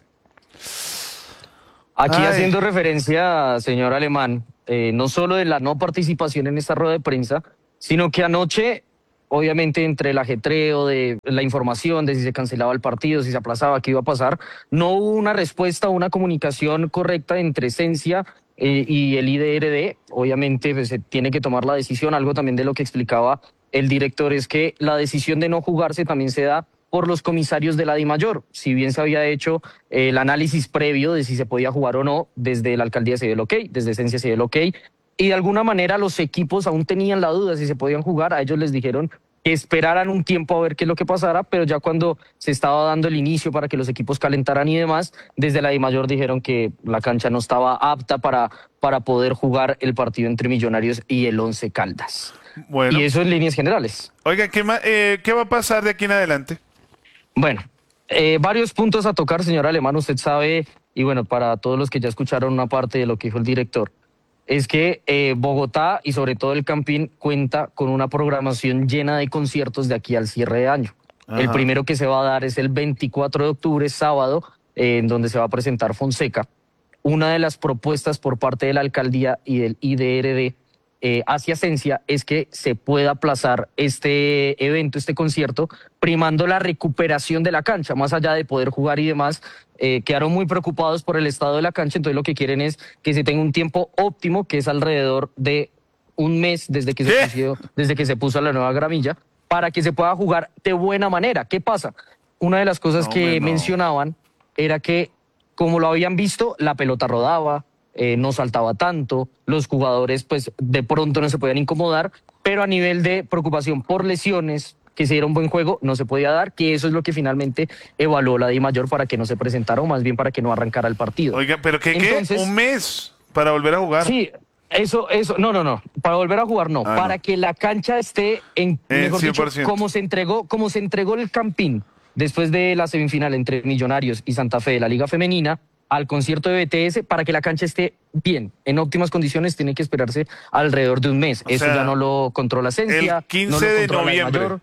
Aquí Ay. haciendo referencia, señor Alemán, eh, no solo de la no participación en esta rueda de prensa, sino que anoche, obviamente entre el ajetreo de la información de si se cancelaba el partido, si se aplazaba, qué iba a pasar, no hubo una respuesta, una comunicación correcta entre Cencia eh, y el I D R D. Obviamente pues, se tiene que tomar la decisión. Algo también de lo que explicaba el director es que la decisión de no jugarse también se da por los comisarios de la DIMAYOR. Si bien se había hecho eh, el análisis previo de si se podía jugar o no, desde la alcaldía se dio el ok, desde Cencia se dio el ok, y de alguna manera los equipos aún tenían la duda si se podían jugar. A ellos les dijeron que esperaran un tiempo a ver qué es lo que pasara, pero ya cuando se estaba dando el inicio para que los equipos calentaran y demás, desde la DIMAYOR dijeron que la cancha no estaba apta para, para poder jugar el partido entre Millonarios y el Once Caldas. Bueno. Y eso en líneas generales. Oiga, ¿qué, ma- eh, ¿qué va a pasar de aquí en adelante? Bueno, eh, varios puntos a tocar, señor Alemán. Usted sabe, y bueno, para todos los que ya escucharon una parte de lo que dijo el director, es que eh, Bogotá y sobre todo el Campín cuenta con una programación llena de conciertos de aquí al cierre de año. Ajá. El primero que se va a dar es el veinticuatro de octubre, sábado, eh, en donde se va a presentar Fonseca. Una de las propuestas por parte de la alcaldía y del I D R D eh, hacia Cencia es que se pueda aplazar este evento, este concierto, primando la recuperación de la cancha, más allá de poder jugar y demás. Eh, quedaron muy preocupados por el estado de la cancha, entonces lo que quieren es que se tenga un tiempo óptimo, que es alrededor de un mes desde que, se puso, desde que se puso la nueva gramilla, para que se pueda jugar de buena manera. ¿Qué pasa? Una de las cosas No, que hombre, no. mencionaban era que, como lo habían visto, la pelota rodaba, eh, no saltaba tanto, los jugadores pues de pronto no se podían incomodar, pero a nivel de preocupación por lesiones, que se diera un buen juego, no se podía dar, que eso es lo que finalmente evaluó la DIMAYOR para que no se presentara, o más bien para que no arrancara el partido. Oiga, ¿pero qué, Entonces, qué? ¿Un mes para volver a jugar? Sí, eso, eso, no, no, no, para volver a jugar no, Ah, para no. que la cancha esté en, En mejor cien por dicho, ciento. como se entregó, como se entregó el Campín después de la semifinal entre Millonarios y Santa Fe de la Liga Femenina al concierto de B T S, para que la cancha esté bien, en óptimas condiciones, tiene que esperarse alrededor de un mes. O Eso sea, ya no lo controla Cencia, el quince no lo de controla la noviembre. DIMAYOR.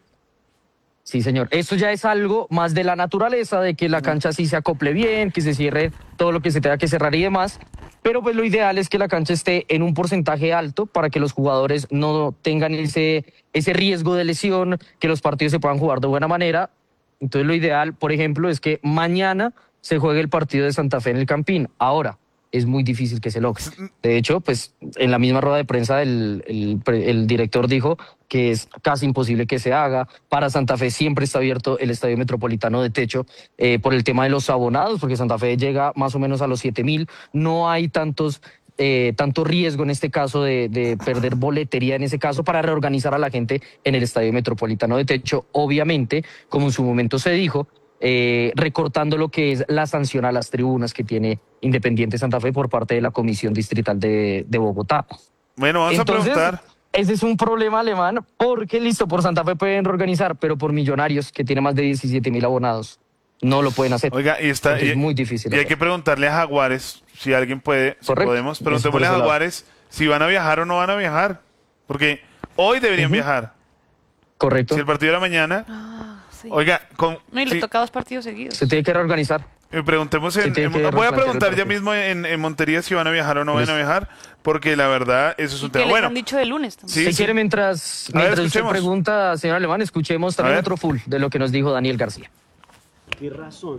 Sí, señor. Esto ya es algo más de la naturaleza, de que la cancha sí se acople bien, que se cierre todo lo que se tenga que cerrar y demás. Pero pues lo ideal es que la cancha esté en un porcentaje alto para que los jugadores no tengan ese, ese riesgo de lesión, que los partidos se puedan jugar de buena manera. Entonces lo ideal, por ejemplo, es que mañana se juegue el partido de Santa Fe en el Campín. Ahora, es muy difícil que se logre. De hecho, pues en la misma rueda de prensa el, el, pre- el director dijo que es casi imposible que se haga. Para Santa Fe siempre está abierto el Estadio Metropolitano de techo eh, por el tema de los abonados, porque Santa Fe llega más o menos a los siete mil. No hay tantos... Eh, tanto riesgo en este caso de, de perder boletería en ese caso para reorganizar a la gente en el Estadio Metropolitano de techo, obviamente, como en su momento se dijo, eh, recortando lo que es la sanción a las tribunas que tiene Independiente Santa Fe por parte de la Comisión Distrital de, de Bogotá. Bueno, vamos Entonces, a preguntar. ese es un problema alemán, porque listo, por Santa Fe pueden reorganizar, pero por Millonarios, que tiene más de diecisiete mil abonados, no lo pueden hacer. Oiga, y está Entonces, y, es muy difícil. y hay hacer. que preguntarle a Jaguares, si alguien puede, si Correcto. podemos, Eso por preguntémosle a ese lado. Jaguares si van a viajar o no van a viajar. Porque hoy deberían Ujú. viajar. Correcto. Si el partido era mañana, Ah, sí. oiga, con, No, y le sí, toca dos partidos seguidos. Se tiene que reorganizar. eh, preguntemos en, Se tiene en- que voy a replantear preguntar el ya partido. mismo en, en Montería si van a viajar o no van Listo. a viajar, porque la verdad, eso es un ¿Qué tema. les Bueno, han dicho de lunes también? sí, si sí. quiere, mientras, A ver, mientras usted escuchemos. pregunta, señor Alemán, escuchemos también ver. otro full de lo que nos dijo Daniel García. ¿Qué razón,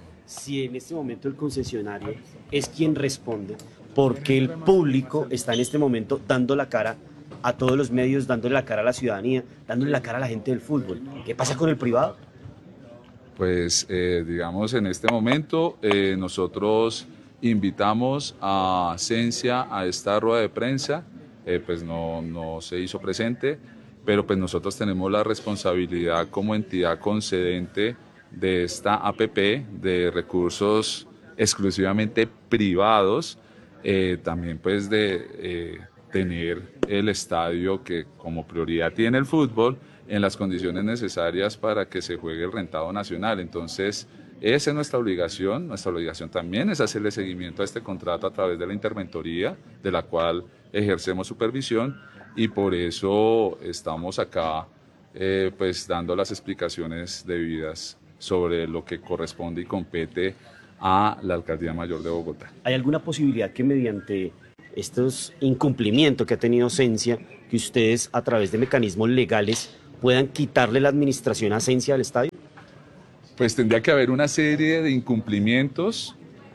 si en este momento el concesionario es quien responde, porque el público está en este momento dando la cara a todos los medios, dándole la cara a la ciudadanía, dándole la cara a la gente del fútbol? ¿Qué pasa con el privado? Pues eh, digamos en este momento eh, nosotros invitamos a Cencia a esta rueda de prensa, eh, pues no, no se hizo presente, pero pues nosotros tenemos la responsabilidad como entidad concedente de esta A P P de recursos exclusivamente privados, eh, también pues de eh, tener el estadio que como prioridad tiene el fútbol en las condiciones necesarias para que se juegue el rentado nacional. Entonces, esa es nuestra obligación. Nuestra obligación también es hacerle seguimiento a este contrato a través de la interventoría, de la cual ejercemos supervisión, y por eso estamos acá eh, pues dando las explicaciones debidas sobre lo que corresponde y compete a la Alcaldía Mayor de Bogotá. ¿Hay alguna posibilidad que mediante estos incumplimientos que ha tenido Sensia, que ustedes a través de mecanismos legales puedan quitarle la administración a Sensia del estadio? Pues tendría que haber una serie de incumplimientos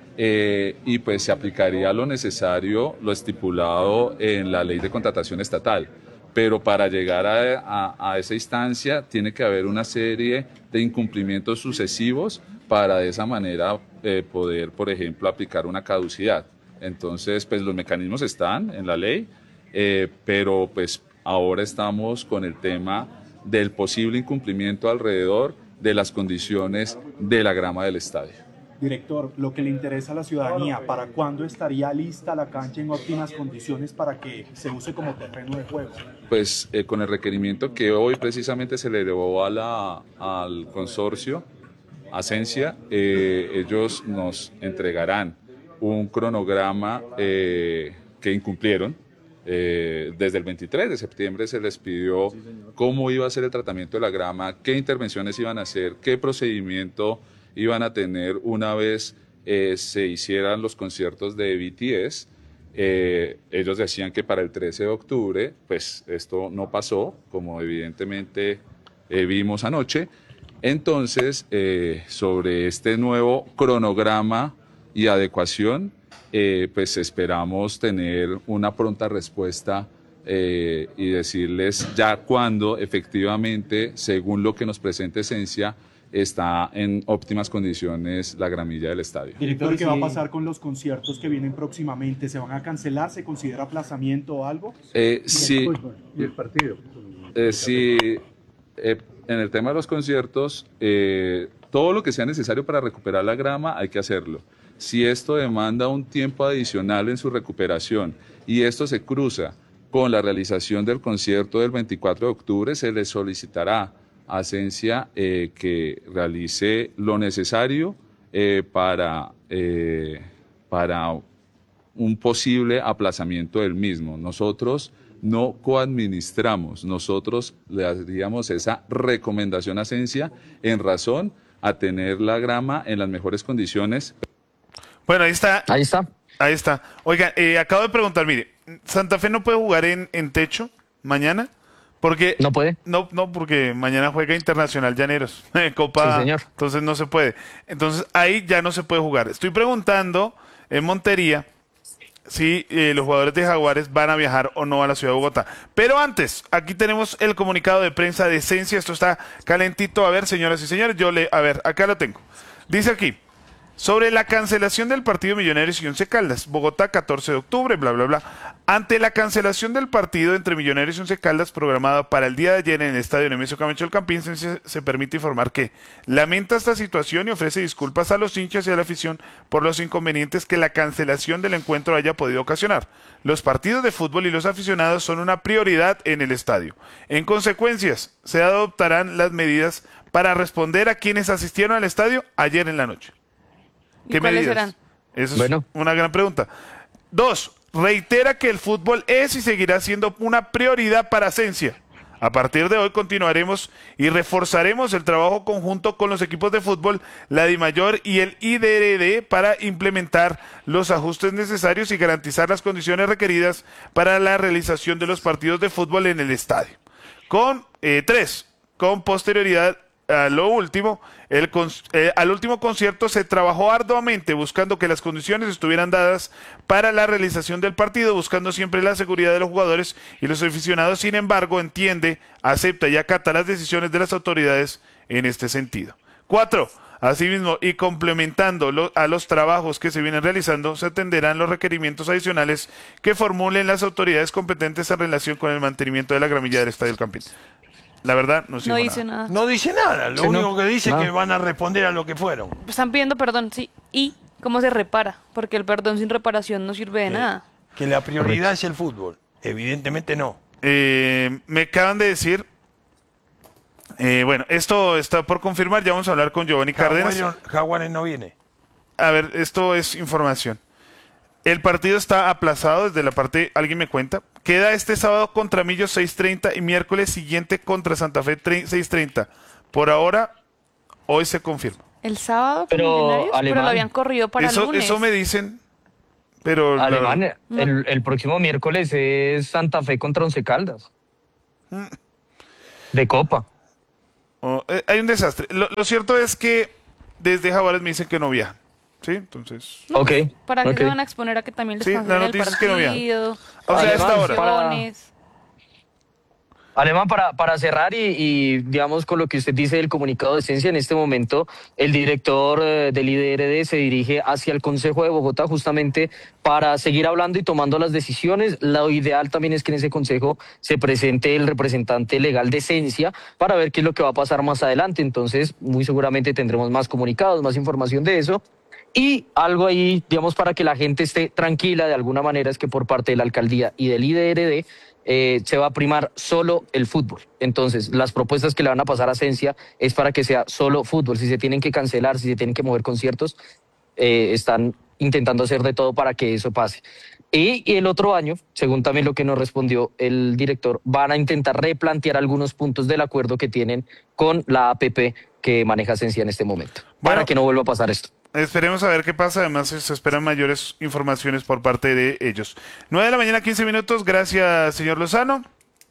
eh, y pues se aplicaría lo necesario, lo estipulado en la ley de contratación estatal. Pero para llegar a, a, a esa instancia tiene que haber una serie de incumplimientos sucesivos para de esa manera eh, poder, por ejemplo, aplicar una caducidad. Entonces, pues los mecanismos están en la ley, eh, pero pues ahora estamos con el tema del posible incumplimiento alrededor de las condiciones de la grama del estadio. Director, lo que le interesa a la ciudadanía, ¿para cuándo estaría lista la cancha en óptimas condiciones para que se use como terreno de juego? Pues eh, con el requerimiento que hoy precisamente se le elevó a la, al consorcio, a Sensia, eh, ellos nos entregarán un cronograma eh, que incumplieron. Eh, desde el veintitrés de septiembre se les pidió cómo iba a ser el tratamiento de la grama, qué intervenciones iban a hacer, qué procedimiento iban a tener una vez eh, se hicieran los conciertos de B T S. Eh, ellos decían que para el trece de octubre, pues esto no pasó, como evidentemente eh, vimos anoche. Entonces, eh, sobre este nuevo cronograma y adecuación, eh, pues esperamos tener una pronta respuesta eh, y decirles ya cuándo efectivamente, según lo que nos presente Sensia, está en óptimas condiciones la gramilla del estadio. Director, ¿qué va a pasar con los conciertos que vienen próximamente? ¿Se van a cancelar? ¿Se considera aplazamiento o algo? Eh, sí, ¿Y el partido? Eh, sí, eh, en el tema de los conciertos, eh, todo lo que sea necesario para recuperar la grama hay que hacerlo. Si esto demanda un tiempo adicional en su recuperación y esto se cruza con la realización del concierto del veinticuatro de octubre, se le solicitará a Sensia eh, que realice lo necesario eh, para, eh, para un posible aplazamiento del mismo. Nosotros no coadministramos, nosotros le daríamos esa recomendación a Sensia en razón a tener la grama en las mejores condiciones. Bueno, ahí está. Ahí está. Ahí está. Oigan, eh, acabo de preguntar, mire, ¿Santa Fe no puede jugar en, en techo mañana? Porque ¿No puede? No, no, porque mañana juega Internacional Llaneros, Copa, Sí, señor. Entonces no se puede. Entonces ahí ya no se puede jugar. Estoy preguntando en Montería si eh, los jugadores de Jaguares van a viajar o no a la ciudad de Bogotá. Pero antes, aquí tenemos el comunicado de prensa de Sensia. Esto está calentito. A ver, señoras y señores, yo le, a ver, acá lo tengo. Dice aquí: sobre la cancelación del partido Millonarios y Once Caldas, Bogotá, catorce de octubre, bla, bla, bla. Ante la cancelación del partido entre Millonarios y Once Caldas programado para el día de ayer en el estadio Nemesio Camacho del Campín, se, se permite informar que lamenta esta situación y ofrece disculpas a los hinchas y a la afición por los inconvenientes que la cancelación del encuentro haya podido ocasionar. Los partidos de fútbol y los aficionados son una prioridad en el estadio. En consecuencias, se adoptarán las medidas para responder a quienes asistieron al estadio ayer en la noche. ¿Qué ¿Y cuáles medidas? serán? Esa Bueno. es una gran pregunta. Dos, reitera que el fútbol es y seguirá siendo una prioridad para Sensia. A partir de hoy continuaremos y reforzaremos el trabajo conjunto con los equipos de fútbol, la DIMAYOR y el I D R D para implementar los ajustes necesarios y garantizar las condiciones requeridas para la realización de los partidos de fútbol en el estadio. Con eh, tres, con posterioridad a lo último, el eh, al último concierto se trabajó arduamente buscando que las condiciones estuvieran dadas para la realización del partido, buscando siempre la seguridad de los jugadores y los aficionados. Sin embargo, entiende, acepta y acata las decisiones de las autoridades en este sentido. Cuatro, asimismo, y complementando lo, a los trabajos que se vienen realizando, se atenderán los requerimientos adicionales que formulen las autoridades competentes en relación con el mantenimiento de la gramilla del Estadio El Campín. La verdad, no, No dice nada. No dice nada, lo Sí, único no. que dice es Nada. que van a responder a lo que fueron. Están pidiendo perdón, sí. ¿Y cómo se repara? Porque el perdón sin reparación no sirve de nada. Que la prioridad es el fútbol. Evidentemente no. Eh, me acaban de decir Eh, bueno, esto está por confirmar. Ya vamos a hablar con Giovanni Cárdenas. Jaguares, Jaguares no viene. A ver, esto es información. El partido está aplazado desde la parte, alguien me cuenta. Queda este sábado contra Millos seis treinta y miércoles siguiente contra Santa Fe seis treinta. Por ahora, hoy se confirma. El sábado, Pero, Millonarios, pero Alemán. lo habían corrido para Eso, el lunes. eso me dicen, pero... la- Alemán, el, el próximo miércoles es Santa Fe contra Once Caldas. De Copa. Oh, eh, hay un desastre. Lo, lo cierto es que desde Jaguares me dicen que no viajan. ¿Sí? Entonces... Ok. ¿Para qué ok. se van a exponer a que también les Sí, cancelen la el noticia es que no viajan. partido? O sea, a esta Alemán, hora. para- Lesiones. Alemán, para, para cerrar y, y, digamos con lo que usted dice del comunicado de esencia, en este momento el director eh, del I D R D se dirige hacia el Consejo de Bogotá justamente para seguir hablando y tomando las decisiones. Lo ideal también es que en ese consejo se presente el representante legal de esencia para ver qué es lo que va a pasar más adelante. Entonces, muy seguramente tendremos más comunicados, más información de eso. Y algo ahí, digamos, para que la gente esté tranquila de alguna manera, es que por parte de la alcaldía y del I D R D eh, se va a primar solo el fútbol. Entonces, las propuestas que le van a pasar a Esencia es para que sea solo fútbol. Si se tienen que cancelar, si se tienen que mover conciertos, eh, están intentando hacer de todo para que eso pase. Y, y el otro año, según también lo que nos respondió el director, van a intentar replantear algunos puntos del acuerdo que tienen con la A P P que maneja Esencia en este momento, Bueno. para que no vuelva a pasar esto. Esperemos a ver qué pasa. Además, se esperan mayores informaciones por parte de ellos. nueve de la mañana, quince minutos. Gracias, señor Lozano.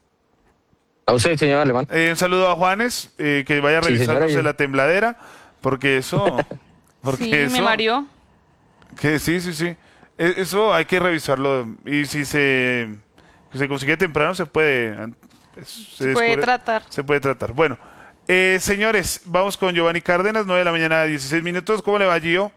A usted, señor Alemán. Eh, un saludo a Juanes, eh, que vaya Sí, revisándose señora. la tembladera, porque eso... Porque Sí, eso, me mareó. Que sí, sí, sí. E- Eso hay que revisarlo. Y si se, se consigue temprano, se puede... an- Se, puede descubre- tratar. Se puede tratar. Bueno, eh, señores, vamos con Giovanni Cárdenas, nueve de la mañana, dieciséis minutos. ¿Cómo le va, Gio?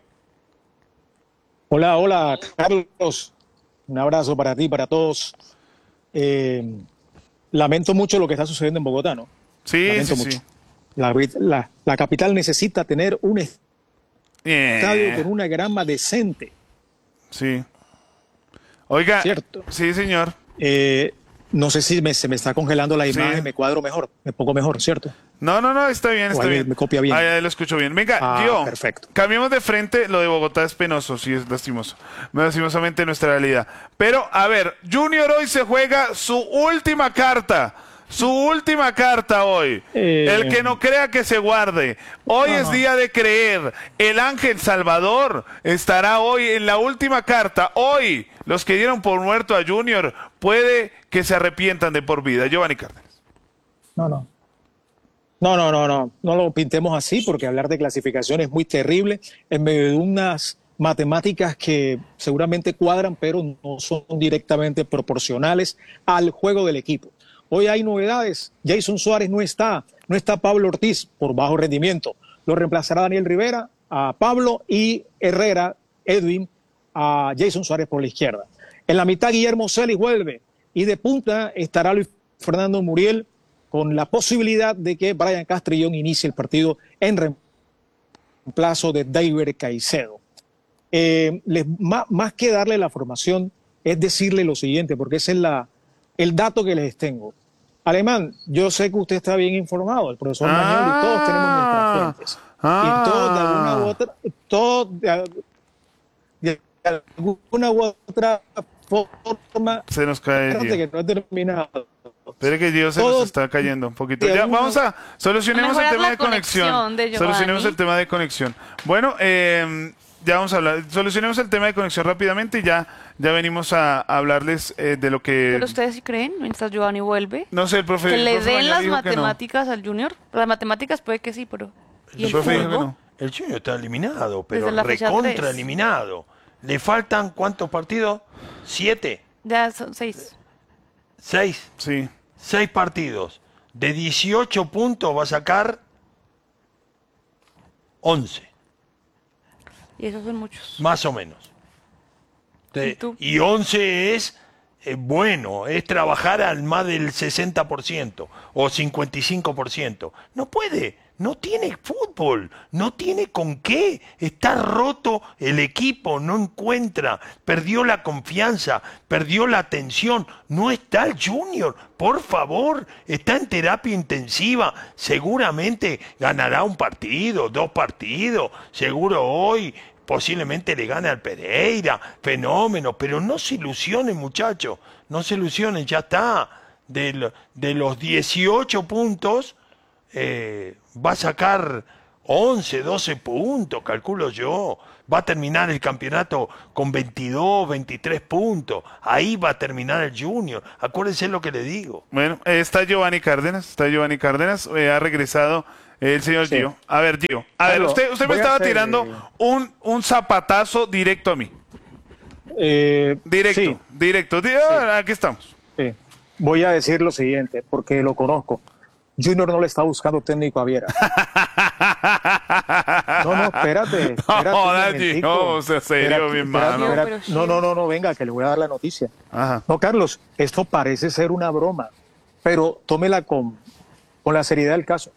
Hola, hola, Carlos. Un abrazo para ti, para todos. Eh, lamento mucho lo que está sucediendo en Bogotá, ¿no? Sí, Lamento sí, mucho. sí. La, la- la capital necesita tener un estadio Eh, con una grama decente. Sí. Oiga, Cierto. sí, señor. Eh, no sé si me- se me está congelando la Sí. imagen, me cuadro mejor, me pongo mejor, ¿cierto? No, no, no, está bien, O está ahí bien. me copia bien. Ahí, ahí lo escucho bien. Venga, Ah, Gio, perfecto. cambiemos de frente. Lo de Bogotá es penoso, sí, es lastimoso. Lastimosamente nuestra realidad. Pero, a ver, Junior hoy se juega su última carta. Su última carta hoy. Eh, El que no crea que se guarde. Hoy No, es no. día de creer. El Ángel Salvador estará hoy en la última carta. Hoy, los que dieron por muerto a Junior, puede que se arrepientan de por vida. Giovanni Cárdenas. No, no. No, no, no, no. No lo pintemos así porque hablar de clasificación es muy terrible en medio de unas matemáticas que seguramente cuadran, pero no son directamente proporcionales al juego del equipo. Hoy hay novedades. Jason Suárez no está. No está Pablo Ortiz por bajo rendimiento. Lo reemplazará Daniel Rivera, a Pablo y Herrera, Edwin, a Jason Suárez por la izquierda. En la mitad Guillermo Celis vuelve y de punta estará Luis Fernando Muriel con la posibilidad de que Brian Castrillón inicie el partido en reemplazo de David Caicedo. Eh, les, más, más que darle la formación es decirle lo siguiente, porque ese es la, el dato que les tengo. Alemán, yo sé que usted está bien informado, el profesor Ah. Mañol y todos tenemos nuestras fuentes. Ah. Y todos de alguna u otra, todos de, de alguna u otra forma, Se nos cae. espérate Gio. que no he terminado. Espere que Gio se nos Todos está cayendo un poquito. de Ya, alguna- vamos a solucionemos el Mejorar tema la de conexión. conexión de Giovanni. Solucionemos el tema de conexión. Bueno, eh, ya vamos a hablar. Solucionemos el tema de conexión rápidamente y ya, ya venimos a, a hablarles eh, de lo que. Pero ustedes sí creen, mientras Giovanni vuelve, No sé, el profe. que el le profe den Mañol las dijo que no. matemáticas al Junior. Las matemáticas puede que sí, pero... ¿Y El el profe dijo que juego? no. El Junior está eliminado, pero Desde la fecha recontra tres. eliminado. ¿Le faltan cuántos partidos? Siete, Ya son seis. seis, Sí. seis partidos. De dieciocho puntos va a sacar once, Y esos son muchos. más o menos. Te- ¿Y tú? Y once es eh, bueno, es trabajar al más del sesenta por ciento o cincuenta y cinco por ciento. No puede, no tiene fútbol, no tiene con qué, está roto el equipo, no encuentra, perdió la confianza, perdió la atención, no está el Junior, por favor, está en terapia intensiva, seguramente ganará un partido, dos partidos, seguro hoy posiblemente le gane al Pereira, fenómeno, pero no se ilusionen muchachos, no se ilusionen, ya está, de, lo- de los dieciocho puntos, eh, va a sacar once, doce puntos, calculo yo. Va a terminar el campeonato con veintidós, veintitrés puntos. Ahí va a terminar el Junior. Acuérdense lo que le digo. Bueno, eh, está Giovanni Cárdenas, está Giovanni Cárdenas, eh, ha regresado el señor Sí. Gio. A ver, Gio, a ver, Carlos, usted, usted me voy a estaba hacer, tirando eh, un, un zapatazo directo a mí. Eh, Directo, sí, directo. Di- ah, Aquí estamos. sí. Voy a decir lo siguiente, porque lo conozco. Junior no le está buscando técnico a Viera. No, no, espérate. espérate No, un Gio, momentico. o sea, serio, Espérate, mi espérate, hermano. espérate. Pero sí. No, no, no, no, venga, que le voy a dar la noticia. Ajá. No, Carlos, esto parece ser una broma, pero tómela con, con la seriedad del caso.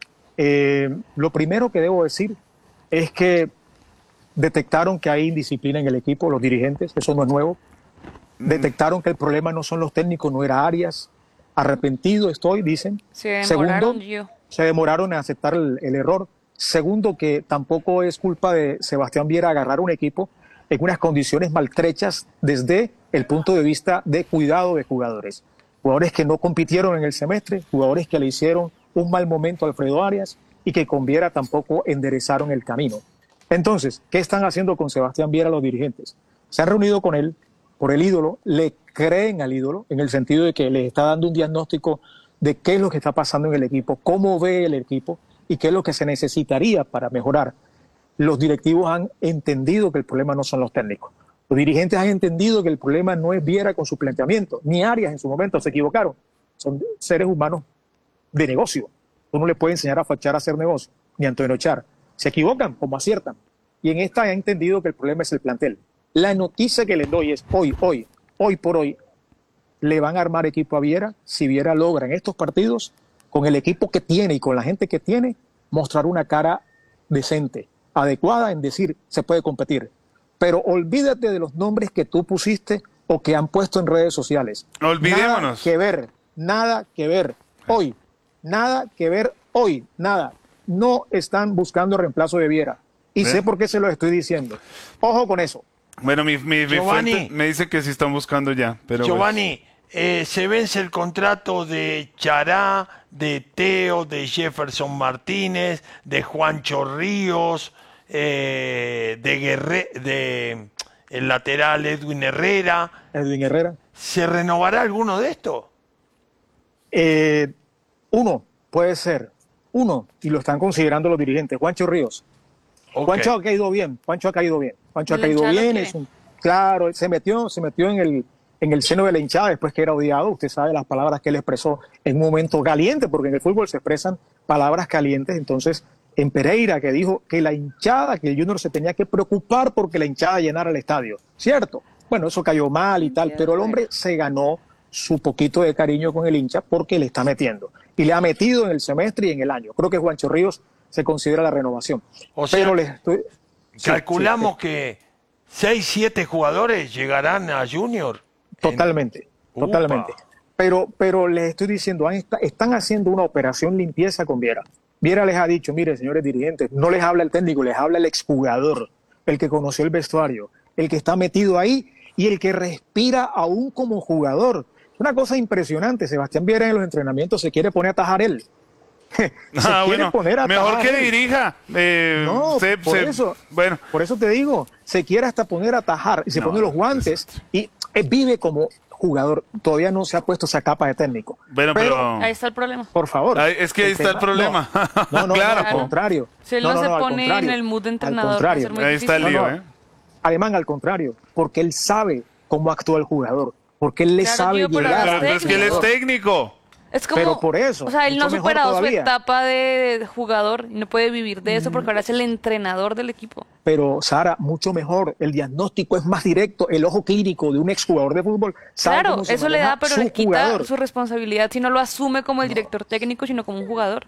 Eh, lo primero que debo decir es que detectaron que hay indisciplina en el equipo, los dirigentes, eso no es nuevo. Detectaron que el problema no son los técnicos, no era Arias. Arrepentido estoy, dicen. Se demoraron, Segundo, Gio. se demoraron en aceptar el, el error. Segundo, que tampoco es culpa de Sebastián Viera agarrar un equipo en unas condiciones maltrechas desde el punto de vista de cuidado de jugadores. Jugadores que no compitieron en el semestre, jugadores que le hicieron un mal momento a Alfredo Arias y que con Viera tampoco enderezaron el camino. Entonces, ¿qué están haciendo con Sebastián Viera los dirigentes? Se han reunido con él por el ídolo, le creen al ídolo en el sentido de que le está dando un diagnóstico de qué es lo que está pasando en el equipo, cómo ve el equipo y qué es lo que se necesitaría para mejorar. Los directivos han entendido que el problema no son los técnicos. Los dirigentes han entendido que el problema no es Viera con su planteamiento, ni Arias en su momento, se equivocaron. Son seres humanos de negocio. Uno no le puede enseñar a Fachar a hacer negocio, ni a Antonio Char. Se equivocan como aciertan. Y en esta ha entendido que el problema es el plantel. La noticia que les doy es hoy, hoy, hoy por hoy, le van a armar equipo a Viera si Viera logra en estos partidos, con el equipo que tiene y con la gente que tiene, mostrar una cara decente, adecuada en decir se puede competir. Pero olvídate de los nombres que tú pusiste o que han puesto en redes sociales. Olvidémonos. Nada que ver, nada que ver hoy, nada que ver hoy, nada. No están buscando reemplazo de Viera. Y ¿Ve? sé por qué se lo estoy diciendo. Ojo con eso. Bueno, mi, mi, mi Giovanni. fuente me dice que sí están buscando ya, pero Giovanni, eh, se vence el contrato de Chará, de Teo, de Jefferson Martínez, de Juancho Ríos, eh, de Guerre de el lateral Edwin Herrera. Edwin Herrera. ¿Se renovará alguno de estos? Eh, uno, puede ser. Uno, y lo están considerando los dirigentes. Juancho Ríos. Ok. Juancho ha caído bien. Juancho ha caído bien. Juancho ha La caído hinchada lo bien. quiere. Es un, claro, él se metió, se metió en el, en el seno de la hinchada después que era odiado. Usted sabe las palabras que él expresó en un momento caliente, porque en el fútbol se expresan palabras calientes. Entonces, en Pereira, que dijo que la hinchada, que el Junior se tenía que preocupar porque la hinchada llenara el estadio. ¿Cierto? Bueno, eso cayó mal y tal, pero el hombre se ganó su poquito de cariño con el hincha porque le está metiendo. Y le ha metido en el semestre y en el año. Creo que Juancho Ríos se considera la renovación. O sea, pero les estoy... sí, calculamos sí, que seis, siete jugadores llegarán a Junior. Totalmente, Upa. totalmente. Pero, pero les estoy diciendo, han esta- están haciendo una operación limpieza con Viera. Viera les ha dicho, mire, señores dirigentes, no les habla el técnico, les habla el exjugador, el que conoció el vestuario, el que está metido ahí y el que respira aún como jugador. Una cosa impresionante, Sebastián Viera en los entrenamientos se quiere poner a atajar él. Se Ah, quiere bueno, poner a mejor atajar que él. dirija. eh, No, se- por se- eso, Bueno, por eso te digo, se quiere hasta poner a atajar y se No, pone los guantes y eh, vive como jugador. Todavía no se ha puesto esa capa de técnico. bueno, pero... Ahí está el problema. Por favor. Ay, es que ahí está el problema. No, no, no, Claro. al contrario. Si él No, no, no, se no, al pone en contrario. el mood de Al entrenador, va a contrario. ser muy Ahí está el difícil. lío, No, no. ¿eh? Alemán, al contrario, porque él sabe cómo actúa el jugador, porque él le Claro, sabe tío, pero llegar. ahora Pero al es que él es jugador. técnico. Es como, Pero por eso, o sea, él no ha mucho mejor superado su todavía. etapa de jugador y no puede vivir de eso porque ahora es el entrenador del equipo. Pero, Sara, mucho mejor. El diagnóstico es más directo. El ojo clínico de un exjugador de fútbol sabe Claro, cómo se eso le maneja da, pero su le quita jugador. su responsabilidad si no lo asume como el director técnico, sino como un jugador.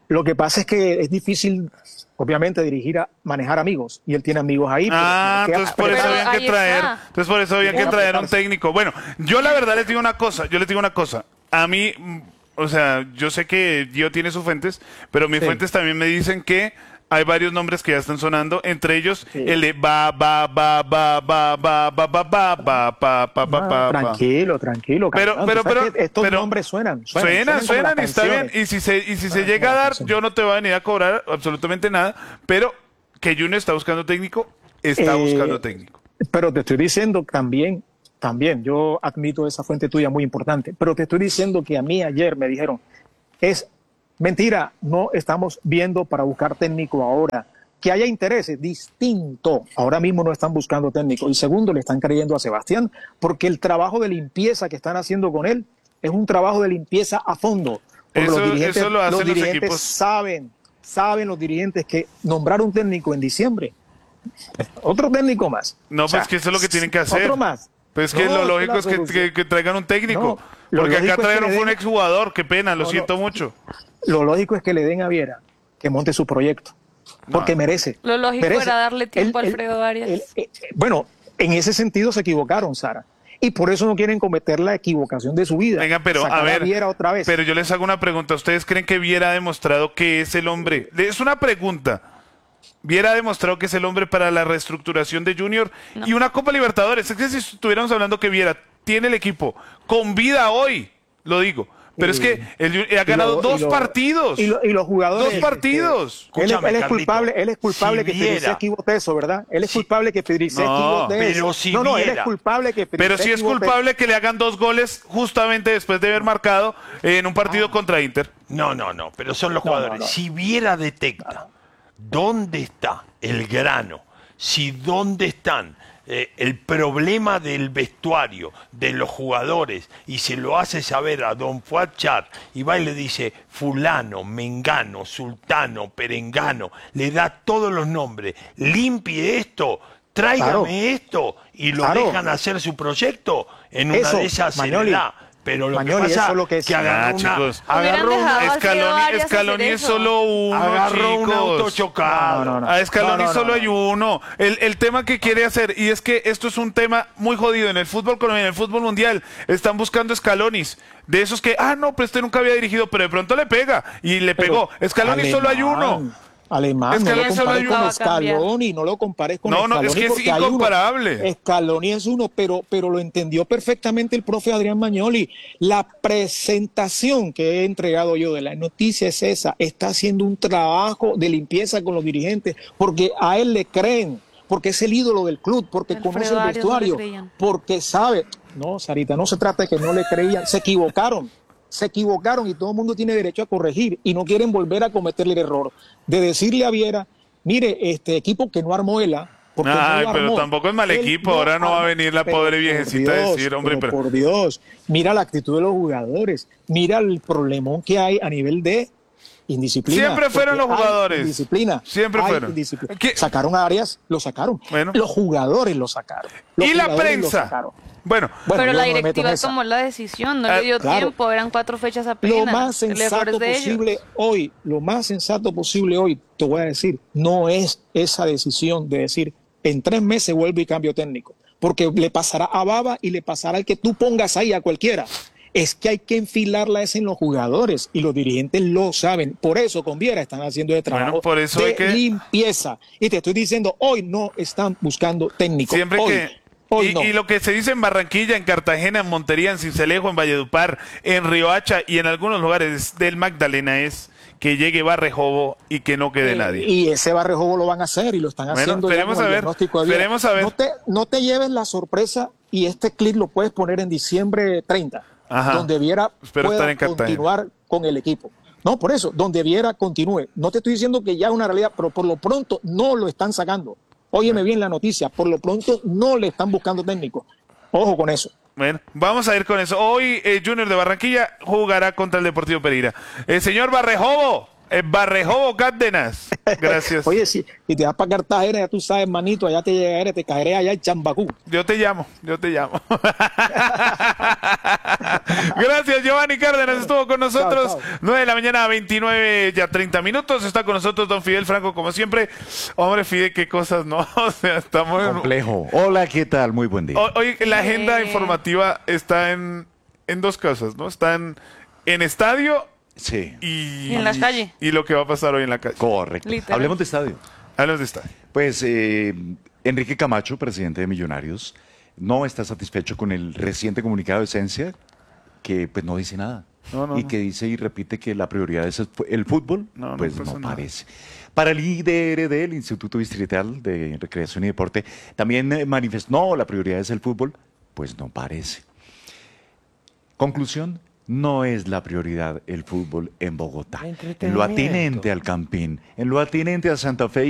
Lo que pasa es que es difícil, obviamente, dirigir a manejar amigos. Y él tiene amigos ahí. Ah, pero entonces por eso Pero habían que ahí traer, está. entonces por eso habían que Tiene que traer a un apretarse. técnico. Bueno, yo la verdad les digo una cosa, yo les digo una cosa. A mí, mm, o sea, yo sé que Gio tiene sus fuentes, pero mis Sí. fuentes también me dicen que hay varios nombres que ya están sonando, entre ellos Sí. el de ba ba ba ba ba ba ba ba ba ba ba ba ba Ah, ba. tranquilo, tranquilo. Pero, Capitán, pero, tú sabes pero, que estos pero- nombres suenan. Suenan, Suenan, suenan, suenan como y las está bien. canciones. Y si se, y si se Ah, llega a como las dar, canciones. yo no te voy a venir a cobrar absolutamente nada, pero que Junior está buscando técnico, está Eh, buscando técnico. Pero te estoy diciendo también, también, yo admito esa fuente tuya muy importante, pero te estoy diciendo que a mí ayer me dijeron, es mentira, no estamos viendo para buscar técnico ahora. Que haya intereses, distinto. Ahora mismo no están buscando técnico. Y segundo, le están creyendo a Sebastián, porque el trabajo de limpieza que están haciendo con él es un trabajo de limpieza a fondo. Porque Eso- los dirigentes, eso lo hacen los los dirigentes equipos. saben, saben los dirigentes que nombrar un técnico en diciembre, otro técnico más. No, O sea, pues que eso es lo que tienen que hacer. Otro más. Pues que No, lo es lógico la es que, solución. que- que traigan un técnico. No, lo porque acá lógico es que trajeron le fue un den- exjugador, qué pena, lo No, no. siento mucho. Lo lógico es que le den a Viera que monte su proyecto, porque merece. Lo lógico merece. era darle tiempo Él- a él- Alfredo Arias. él- eh, bueno, en ese sentido se equivocaron, Sara. Y por eso no quieren cometer la equivocación de su vida. Venga, pero Sacar a ver, Viera otra vez. pero yo les hago una pregunta. ¿Ustedes creen que Viera ha demostrado que es el hombre? Es una pregunta. Viera ha demostrado que es el hombre para la reestructuración de Junior y una Copa Libertadores. Es que si estuviéramos hablando que Viera tiene el equipo con vida hoy, lo digo. Pero es que el Junior ha Y ganado lo- y dos lo- partidos. Y, lo- y los jugadores. Dos partidos. Él, es- Escúchame, él es Carlito, culpable, él es culpable si que Viera- Federici bote eso, ¿verdad? Él es culpable que Federici No, bote eso. pero si no, no, él Viera- es culpable que Pero Federici sí es bote- culpable que le hagan dos goles justamente después de haber marcado en un partido Ah. contra Inter. No, no, no, pero son los No, no, jugadores. no. Si Viera detecta dónde está el grano, si dónde están eh, el problema del vestuario, de los jugadores, y se lo hace saber a don Fuad Char, y va y le dice fulano, mengano, sultano, perengano, le da todos los nombres, limpie esto, tráigame Claro. esto, y lo Claro. dejan hacer su proyecto, en una Eso, de esas se le Magnoli. da. Pero lo Magnoli, que pasa eso es lo que que, es. que agarró Ah, una, chicos. agarró Hubieran una, dejado a Alfredo Scaloni, Arias Scaloni hacer es eso. solo uno, agarró un chicos. auto chocado. No, no, no. A Scaloni No, no, no, solo no. hay uno. El, el tema que quiere hacer, y es que esto es un tema muy jodido en el fútbol colombiano, en el fútbol mundial, están buscando Scalonis. De esos que, ah, no, pero este nunca había dirigido, pero de pronto le pega. Y le Pero, pegó. Scaloni solo hay uno. Alemán, Alemán, Es que no lo Alemán solo compares hay con uno. Scaloni, no lo compares con No, no, es Scaloni que es porque hay uno. incomparable. Scaloni es uno, pero, pero lo entendió perfectamente el profe Adrián Magnoli. La presentación que he entregado yo de la noticia es esa, está haciendo un trabajo de limpieza con los dirigentes, porque a él le creen, porque es el ídolo del club, porque Alfredo conoce el Arias no le vestuario, creían. porque sabe. No, Sarita, no se trata de que no le creían, se equivocaron. Se equivocaron y todo el mundo tiene derecho a corregir y no quieren volver a cometer el error de decirle a Viera, mire, este equipo que no armó él, ¿ah? porque no Ay, lo pero armó. tampoco es mal Él equipo, ahora no va a armó. venir la Pero pobre por viejecita a Dios, decir, hombre, pero pero... por Dios, mira la actitud de los jugadores, mira el problemón que hay a nivel de indisciplina. Siempre fueron porque los hay jugadores. Indisciplina. Siempre hay fueron. indisciplina. ¿Qué? Sacaron a Arias, lo sacaron. Bueno. Los jugadores lo sacaron. Los Y la jugadores lo prensa. sacaron. Bueno, Bueno, Pero yo la no me meto en directiva esa. tomó la decisión, no Ah, le dio claro. tiempo, eran cuatro fechas apenas. Lo más El error es sensato de ellos. posible hoy, lo más sensato posible hoy, te voy a decir, no es esa decisión de decir, en tres meses vuelvo y cambio técnico, porque le pasará a Baba y le pasará al que tú pongas ahí a cualquiera. Es que hay que enfilarla esa en los jugadores y los dirigentes lo saben. Por eso con Viera están haciendo de trabajo Bueno, por eso de hay que- limpieza. Y te estoy diciendo, hoy no están buscando técnico. siempre hoy, que... hoy y, no. y lo que se dice en Barranquilla, en Cartagena, en Montería, en Sincelejo, en Valledupar, en Riohacha y en algunos lugares del Magdalena es que llegue Barrejobo y que no quede Eh, nadie. Y ese Barrejobo lo van a hacer y lo están Bueno, haciendo. ya esperemos con el a ver, diagnóstico de Viera. esperemos a ver. No te, no te lleves la sorpresa y este clip lo puedes poner en diciembre treinta, Ajá. donde Viera Espero pueda estar en Cartagena. continuar con el equipo. No, por eso, donde Viera continúe. No te estoy diciendo que ya es una realidad, pero por lo pronto no lo están sacando. Óyeme bien la noticia, por lo pronto no le están buscando técnico. Ojo con eso. Bueno, vamos a ir con eso. Hoy eh, Junior de Barranquilla jugará contra el Deportivo Pereira. El señor Barrejobo, Eh, Barrejobo Cárdenas. Gracias. Oye, si y te vas para Cartagena, ya tú sabes, manito, allá te llegaré, te caeré allá en Chambacú. Yo te llamo, yo te llamo. Gracias, Giovanni Cárdenas estuvo con nosotros. Chao, chao. nueve de la mañana, veintinueve, ya treinta minutos. Está con nosotros don Fidel Franco, como siempre. Hombre, Fidel, qué cosas, ¿no? O sea, estamos en... Complejo. Hola, ¿qué tal? Muy buen día. O- Hoy la agenda Eh. informativa está en, en dos cosas, ¿no? Está en, en estadio Sí, y, Y en la calle. y lo que va a pasar hoy en la calle. correcto. Literal. Hablemos de estadio. Hablamos de estadio. Pues eh, Enrique Camacho, presidente de Millonarios, no está satisfecho con el reciente comunicado de Esencia, que pues no dice nada. No, no, y no. que dice y repite que la prioridad es el fu- el fútbol, No, no pues pasa no nada. parece. Para el I D R D, el Instituto Distrital de Recreación y Deporte, también eh, manifestó, no, la prioridad es el fútbol, pues no parece. Conclusión, no es la prioridad el fútbol en Bogotá. En lo atinente al Campín, en lo atinente a Santa Fe